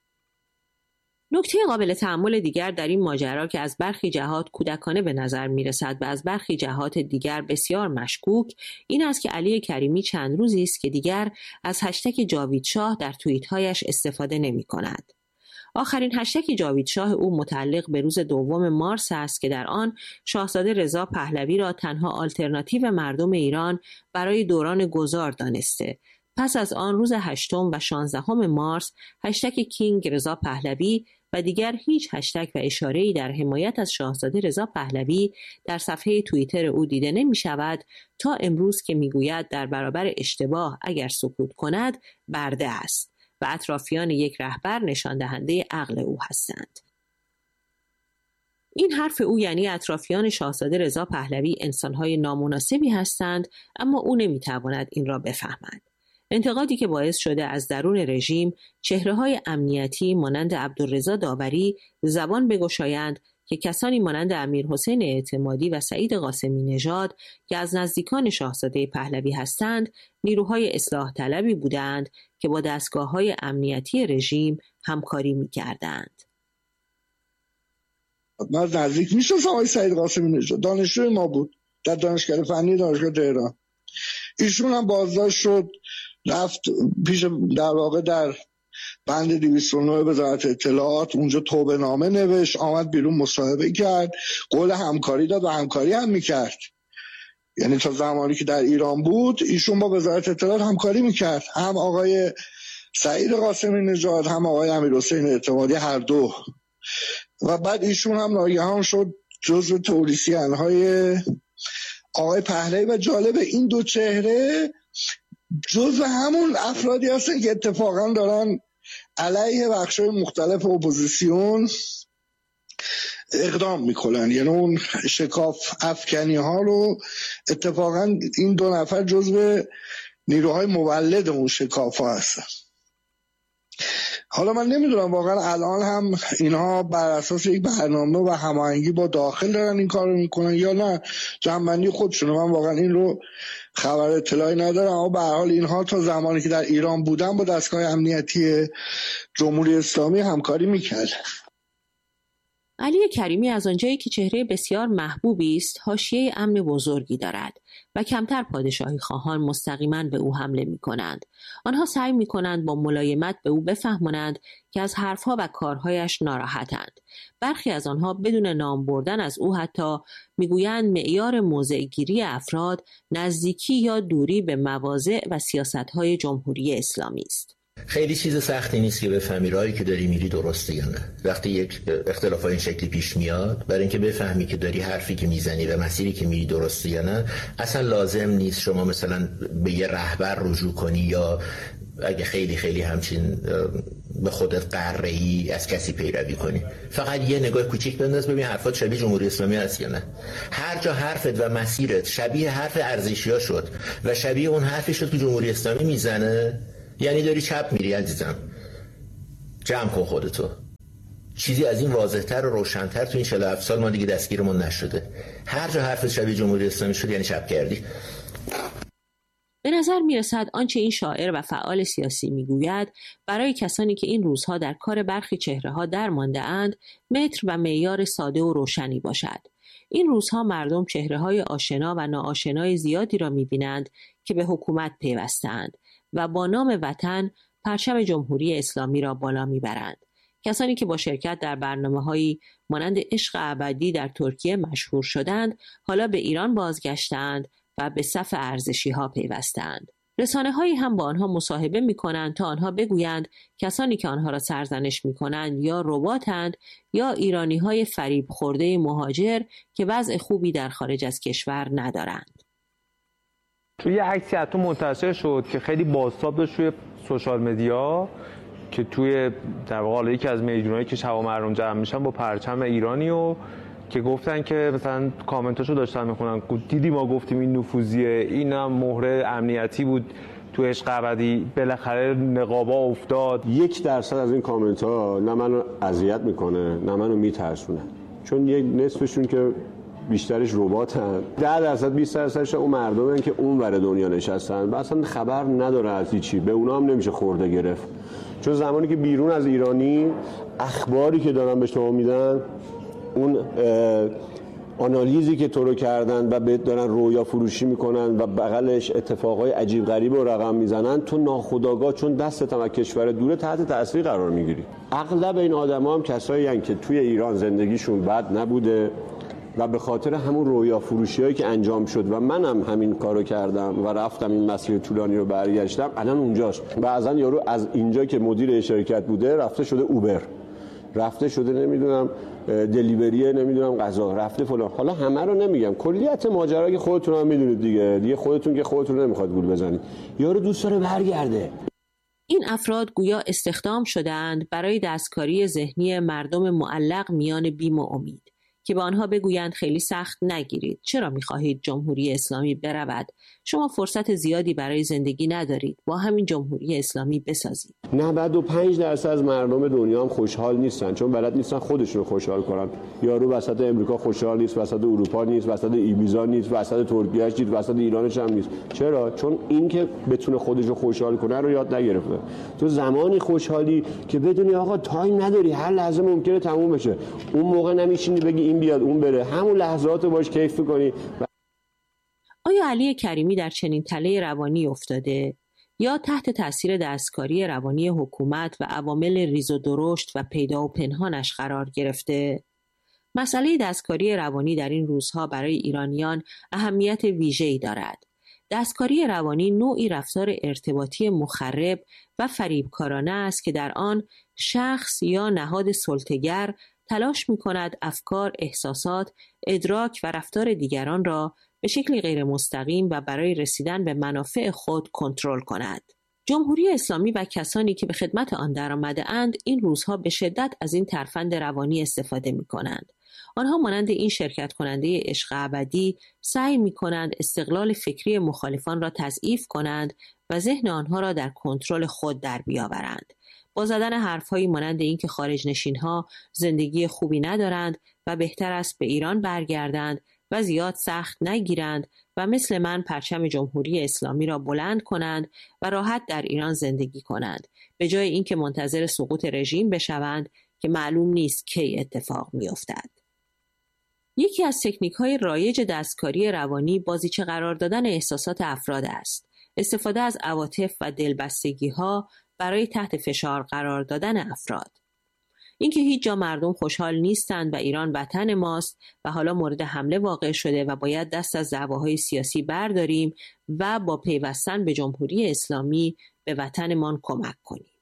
نکته قابل تأمل دیگر در این ماجرا که از برخی جهات کودکانه به نظر می رسد و از برخی جهات دیگر بسیار مشکوک این است که علی کریمی چند روزی است که دیگر از هشتگ جاوید شاه در توییت‌هایش استفاده نمی کند. آخرین هشتگ جاوید شاه او متعلق به روز دوم مارس است که در آن شاهزاده رضا پهلوی را تنها آلترناتیو مردم ایران برای دوران گذار دانسته. پس از آن روز هشتم و شانزدهم مارس هشتگ کینگ رضا پهلوی و دیگر هیچ هشتگ و اشاره‌ای در حمایت از شاهزاده رضا پهلوی در صفحه توییتر او دیده نمی شود تا امروز که می گوید در برابر اشتباه اگر سکوت کند برده است و اطرافیان یک رهبر نشان دهنده عقل او هستند. این حرف او یعنی اطرافیان شاهزاده رضا پهلوی انسان‌های نامناسبی هستند، اما او نمی‌تواند این را بفهمد. انتقادی که باعث شده از درون رژیم چهره‌های امنیتی مانند عبدالرضا داوری زبان بگشایند که کسانی مانند امیرحسین اعتمادی و سعید قاسمی نژاد که از نزدیکان شاهزاده پهلوی هستند نیروهای اصلاح طلبی بودند که با دستگاه‌های امنیتی رژیم همکاری می‌کردند. من نزدیک می‌شناسم آقای سعید قاسمی نژاد، دانشجوی ما بود در دانشکده فنی دانشگاه تهران. ایشون هم بازداشت شد، رفت پیش در واقع در بند دویست و نه وزارت اطلاعات، اونجا توبه نامه نوشت، آمد بیرون مصاحبه کرد، قول همکاری داد و همکاری هم میکرد. یعنی تا زمانی که در ایران بود ایشون با وزارت اطلاعات همکاری میکرد، هم آقای سعید قاسمی نژاد هم آقای امیرحسین اعتمادی، هر دو. و بعد ایشون هم ناگهان شد جزو تولیسیان‌های آقای پهلوی و جالب این دو چهره جزو همون افرادی هستن که اتفاقا دارن علیه بخش‌های مختلف اپوزیسیون اقدام میکنن. یعنی اون شکاف افکنی ها رو اتفاقا این دو نفر جزو نیروهای مولد اون شکاف ها هستن. حالا من نمیدونم واقعا الان هم اینها بر اساس یک برنامه و هماهنگی با داخل دارن این کار رو میکنن یا نه جنبندی خودشونه. من واقعا این رو خبر اطلاعی ندارم، اما به هر حال اینها تا زمانی که در ایران بودن با دستگاه امنیتی جمهوری اسلامی همکاری میکرد. علی کریمی از آنجایی که چهره بسیار محبوبی است، حاشیه امن بزرگی دارد و کمتر پادشاهی خواهان مستقیما به او حمله می کنند. آنها سعی می کنند با ملایمت به او بفهمانند که از حرفها و کارهایش ناراحتند. برخی از آنها بدون نام بردن از او حتی می گویند معیار موضع گیری افراد نزدیکی یا دوری به مواضع و سیاستهای جمهوری اسلامی است. خیلی چیز سختی نیست که بفهمی راهی که داری میری درسته یا نه. وقتی یک اختلاف این شکلی پیش میاد، برای اینکه بفهمی که داری حرفی که میزنی و مسیری که میری درسته یا نه، اصلا لازم نیست شما مثلا به یه رهبر رجوع کنی یا اگه خیلی خیلی همچین به خودت قره‌ای از کسی پیروی کنی. فقط یه نگاه کوچیک بنداز ببین حرفات شبیه جمهوری اسلامی هست یا نه. هر جا حرفت و مسیرت شبیه حرف ارزشی‌ها شد و شبیه اون حرفی شد که جمهوری اسلامی میزنه، یعنی داری چپ میری عزیزم. جمع کن خودتو. چیزی از این واضح‌تر و روشن‌تر تو این چهل و هفت سال ما دیگه دستگیرمون نشده. هر جا حرفت شبیه جمهوری اسلامی شد یعنی چپ کردی. به نظر می رسد آنچه این شاعر و فعال سیاسی می گوید برای کسانی که این روزها در کار برخی چهره ها در مانده اند متر و معیار ساده و روشنی باشد. این روزها مردم چهره های آشنا و ناآشنای زیادی را می بینند که به حکومت پیوستند و با نام وطن پرچم جمهوری اسلامی را بالا می برند. کسانی که با شرکت در برنامه‌هایی مانند عشق ابدی در ترکیه مشهور شدند حالا به ایران بازگشتند و به صف ارزشی ها پیوستند. رسانه هایی هم با آنها مصاحبه می کنند تا آنها بگویند کسانی که آنها را سرزنش می کنند یا رباتند یا ایرانی های فریب خورده مهاجر که وضع خوبی در خارج از کشور ندارند. توی یه عکسی حتی منتشر شد که خیلی بازتاب داشت توی سوشال مدیا که توی در واقع یکی از میدونایی که شب مردم جمع میشن با پرچم ایرانی و که گفتن که مثلا کامنتاشو داشتن میخونن دیدی ما گفتیم این نفوذیه، اینم مهره امنیتی بود تو عشق ابدی، بالاخره نقابا افتاد. یک درصد از این کامنت ها نه منو اذیت میکنه نه منو میترسونه، چون یک نصفشون که بیشترش رباتن، ده درصد بیست درصدش اون مردمن که اون ور دنیا نشستن و اصلا خبر نداره از چی، به اونا هم نمیشه خورده گرفت. چون زمانی که بیرون از ایرانی اخباری که دارن به شما میدن، اون آنالیزی که تو رو کردن و بهت دارن رویا فروشی میکنن و بغلش اتفاقای عجیب غریب و رقم میزنن، تو ناخودآگاه چون دستت هم از کشور دوره تحت تاثیر قرار میگیری. اغلب این آدما هم کسایی هستن که توی ایران زندگیشون بد نبوده و به خاطر همون رویا فروشی هایی که انجام شد و منم هم همین کارو کردم و رفتم این مسیر طولانی رو برگشتم، الان اونجاست. بعضن یارو از اینجا که مدیر شرکت بوده رفته شده اوبر، رفته شده نمیدونم دلیوریه، نمیدونم غذا، رفته فلان. حالا همه رو نمیگم، کلیت ماجرا که خودتون هم میدونید دیگه دیگه خودتون که خودتون رو نمیخواد گول بزنید. یارو دوست داره برگرده. این افراد گویا استخدام شده‌اند برای دستکاری ذهنی مردم معلق میان بیم و امید که به آنها بگویند خیلی سخت نگیرید. چرا می‌خواهید جمهوری اسلامی برود؟ شما فرصت زیادی برای زندگی ندارید. با همین جمهوری اسلامی بسازید. نود و پنج درصد از مردم دنیا هم خوشحال نیستن، چون بلد نیستن خودشون رو خوشحال کنن. یارو وسط امریکا خوشحال نیست، وسط اروپا نیست، وسط ایبیزا نیست، وسط ترکیه نیست، وسط ایرانش هم نیست. چرا؟ چون این که بتونه خودش رو خوشحال کنه رو یاد نگرفته. تو زمانی خوشحالی که بدونی آقا تایم نداری، هر لحظه ممکنه تموم بشه. اون موقع نمیشینی بگی این بیاد اون بره، همون لحظات باش کیف کنی. آیا علی کریمی در چنین تله روانی افتاده یا تحت تاثیر دستکاری روانی حکومت و عوامل ریز و درشت و پیدا و پنهانش قرار گرفته؟ مسئله دستکاری روانی در این روزها برای ایرانیان اهمیت ویژه‌ای دارد. دستکاری روانی نوعی رفتار ارتباطی مخرب و فریبکارانه است که در آن شخص یا نهاد سلطه‌گر تلاش می‌کند افکار، احساسات، ادراک و رفتار دیگران را به شکلی غیر مستقیم و برای رسیدن به منافع خود کنترل کند. جمهوری اسلامی و کسانی که به خدمت آن درآمده اند این روزها به شدت از این ترفند روانی استفاده می کنند. آنها مانند این شرکت کننده عشق ابدی سعی می کنند استقلال فکری مخالفان را تضعیف کنند و ذهن آنها را در کنترل خود در بیاورند. با زدن حرفهایی مانند این که خارج نشینها زندگی خوبی ندارند و بهتر است به ایران برگردند و زیاد سخت نگیرند و مثل من پرچم جمهوری اسلامی را بلند کنند و راحت در ایران زندگی کنند، به جای اینکه منتظر سقوط رژیم بشوند که معلوم نیست کی اتفاق می‌افتد. یکی از تکنیک‌های رایج دستکاری روانی بازیچه قرار دادن احساسات افراد است. استفاده از عواطف و دلبستگی‌ها برای تحت فشار قرار دادن افراد. اینکه هیچ جا مردم خوشحال نیستند و ایران وطن ماست و حالا مورد حمله واقع شده و باید دست از دعواهای سیاسی برداریم و با پیوستن به جمهوری اسلامی به وطنمان کمک کنیم.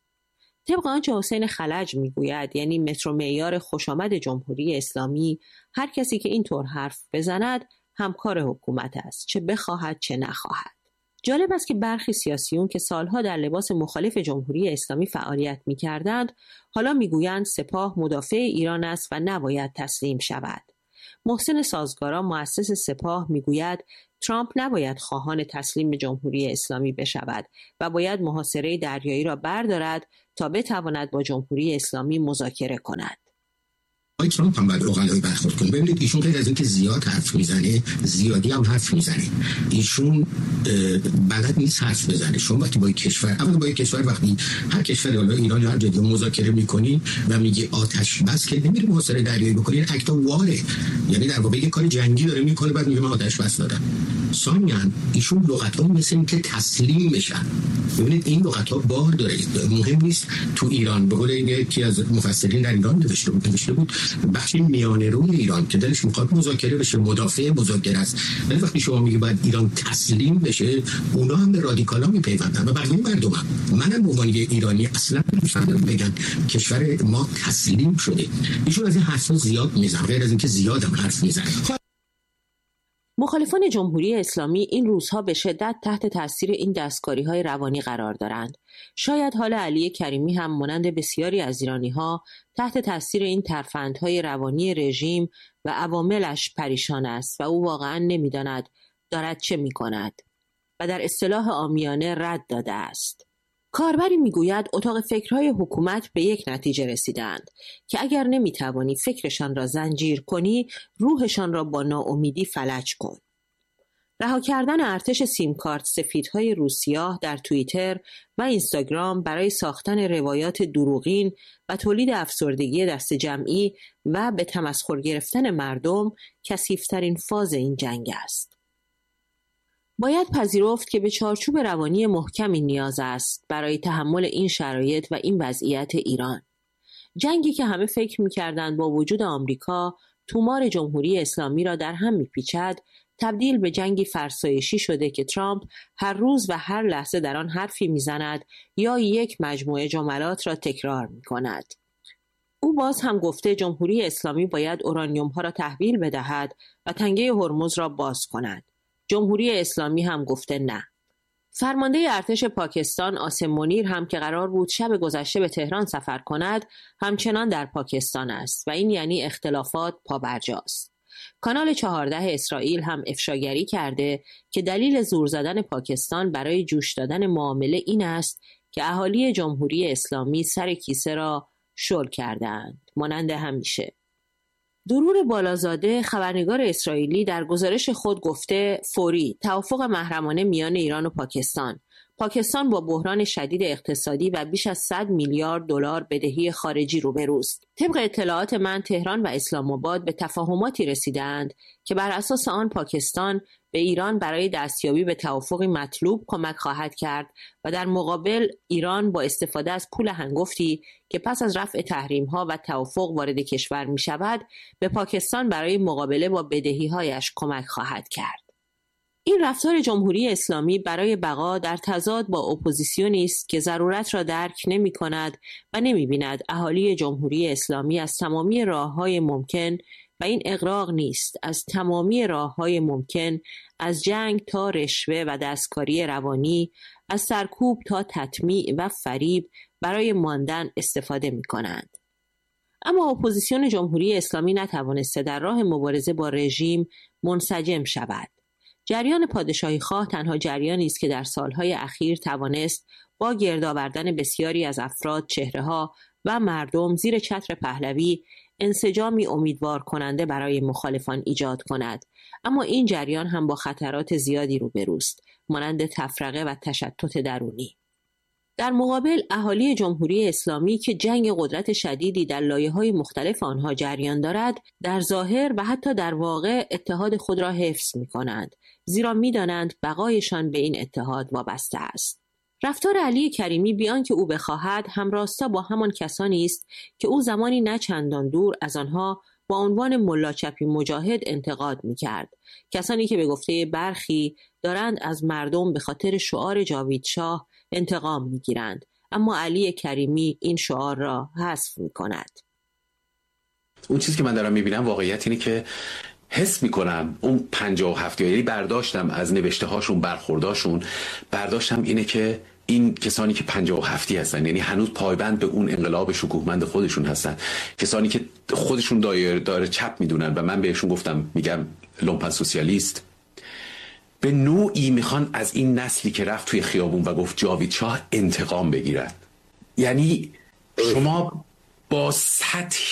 طبق آنچه حسین خلج میگوید، یعنی متر و معیار خوشامد جمهوری اسلامی، هر کسی که اینطور حرف بزند همکار حکومت است، چه بخواهد چه نخواهد. جالب است که برخی سیاسیون که سالها در لباس مخالف جمهوری اسلامی فعالیت می‌کردند، حالا میگویند سپاه مدافع ایران است و نباید تسلیم شود. محسن سازگارا، مؤسس سپاه، میگوید ترامپ نباید خواهان تسلیم جمهوری اسلامی بشود و باید محاصره دریایی را بردارد تا بتواند با جمهوری اسلامی مذاکره کند. آقای ترامپ هم باید اقلایی برخورد کنه. ببینید ایشون غیر از اینکه زیاد حرف میزنه، زیادی هم حرف میزنه. ایشون بلد نیست حرف بزنه. شما وقتی با کشور، اولا با کشور وقتی هر کشوری، حالا ایران یا هر جایی مذاکره میکنین و میگه آتش بس، که نمیره محاصره دریایی بکنین، اکتا واره. یعنی در واقع یه کار جنگی داره میکنه، بعد میگه من آتش بس دادم. ثانیاً ایشون لغت‌ها مثل این که تسلیم بشن. ببینید این لغت‌ها بار داره. مهم نیست تو ایران، به قول یکی از مفسرین در ایران نوشته بود نوشته بود بخشی میانه روی ایران که دلش میخواد مذاکره بشه، مدافع مذاکره است. ولی وقتی شما میگی باید ایران تسلیم بشه، اونا هم به رادیکالا میپیوندن و بقیه مردم هم. منم به عنوان ایرانی اصلا نمی‌فهمم بگن کشور ما تسلیم شده. ایشون از این حرفا زیاد میزنه، غیر از اینکه زیادم حرف میزنه. مخالفان جمهوری اسلامی این روزها به شدت تحت تاثیر این دستکاری‌های روانی قرار دارند. شاید حال علی کریمی هم مانند بسیاری از ایرانی‌ها تحت تاثیر این ترفندهای روانی رژیم و عواملش پریشان است و او واقعاً نمی‌داند دارد چه می‌کند و در اصطلاح عامیانه رد داده است. کاربری میگوید اتاق فکرهای حکومت به یک نتیجه رسیدند که اگر نمیتوانی فکرشان را زنجیر کنی، روحشان را با ناامیدی فلج کن. رها کردن ارتش سیم کارت سفیدهای روسیاه در توییتر و اینستاگرام برای ساختن روایات دروغین و تولید افسردگی دست جمعی و به تمسخر گرفتن مردم کثیف‌ترین فاز این جنگ است. باید پذیرفت که به چارچوب روانی محکمی نیاز است برای تحمل این شرایط و این وضعیت ایران. جنگی که همه فکر می‌کردند با وجود آمریکا تومار جمهوری اسلامی را در هم می‌پیچد، تبدیل به جنگی فرسایشی شده که ترامپ هر روز و هر لحظه در آن حرفی می‌زند یا یک مجموعه جملات را تکرار می‌کند. او باز هم گفته جمهوری اسلامی باید اورانیوم‌ها را تحویل بدهد و تنگه هرمز را باز کند. جمهوری اسلامی هم گفته نه. فرمانده ارتش پاکستان عاصم منیر هم که قرار بود شب گذشته به تهران سفر کند، همچنان در پاکستان است و این یعنی اختلافات پابرجاست. کانال چهارده اسرائیل هم افشاگری کرده که دلیل زور زدن پاکستان برای جوش دادن معامله این است که اهالی جمهوری اسلامی سر کیسه را شل کردند، مانند همیشه. درور بالازاده، خبرنگار اسرائیلی، در گزارش خود گفته فوری توافق محرمانه میان ایران و پاکستان. پاکستان با بحران شدید اقتصادی و بیش از صد میلیارد دلار بدهی خارجی روبروست. طبق اطلاعات من، تهران و اسلام آباد به تفاهماتی رسیدند که بر اساس آن پاکستان به ایران برای دستیابی به توافقی مطلوب کمک خواهد کرد و در مقابل ایران با استفاده از پول هنگفتی که پس از رفع تحریم‌ها و توافق وارد کشور می شود، به پاکستان برای مقابله با بدهی‌هایش کمک خواهد کرد. این رفتار جمهوری اسلامی برای بقا در تضاد با اپوزیسیونی است که ضرورت را درک نمی کند و نمی بیند اهالی جمهوری اسلامی از تمامی راه‌های ممکن، و این اغراق نیست، از تمامی راه‌های ممکن، از جنگ تا رشوه و دستکاری روانی، از سرکوب تا تطمیع و فریب برای ماندن استفاده می کنند. اما اپوزیسیون جمهوری اسلامی نتوانسته در راه مبارزه با رژیم منسجم شود. جریان پادشاهی خواه تنها جریانی است که در سالهای اخیر توانست با گرد آوردن بسیاری از افراد، چهره‌ها و مردم زیر چتر پهلوی انسجامی امیدوار کننده برای مخالفان ایجاد کند، اما این جریان هم با خطرات زیادی روبروست، مانند تفرقه و تشتت درونی. در مقابل اهالی جمهوری اسلامی که جنگ قدرت شدیدی در لایه‌های مختلف آنها جریان دارد، در ظاهر و حتی در واقع اتحاد خود را حفظ می‌کنند، زیرا می‌دانند بقایشان به این اتحاد وابسته است. رفتار علی کریمی بیان که او بخواهد همراستا با همان کسانی است که او زمانی نه چندان دور از آنها با عنوان ملا چپی مجاهد انتقاد می‌کرد، کسانی که به گفته برخی دارند از مردم به خاطر شعار جاوید شاه انتقام می‌گیرند، اما علی کریمی این شعار را حذف می کند. اون چیزی که من دارم میبینم واقعیت اینه که حس میکنم اون پنجاه و هفت یعنی برداشتم از نوشته هاشون، برخورداشون، برداشتم اینه که این کسانی که پنجاه و هفتی هستن، یعنی هنوز پایبند به اون انقلاب شکوهمند خودشون هستن، کسانی که خودشون دایر داره چپ میدونن و من بهشون گفتم میگم لومپن سوسیالیست، به نوعی میخوان از این نسلی که رفت توی خیابون و گفت جاوید شاه انتقام بگیرن. یعنی شما با سطح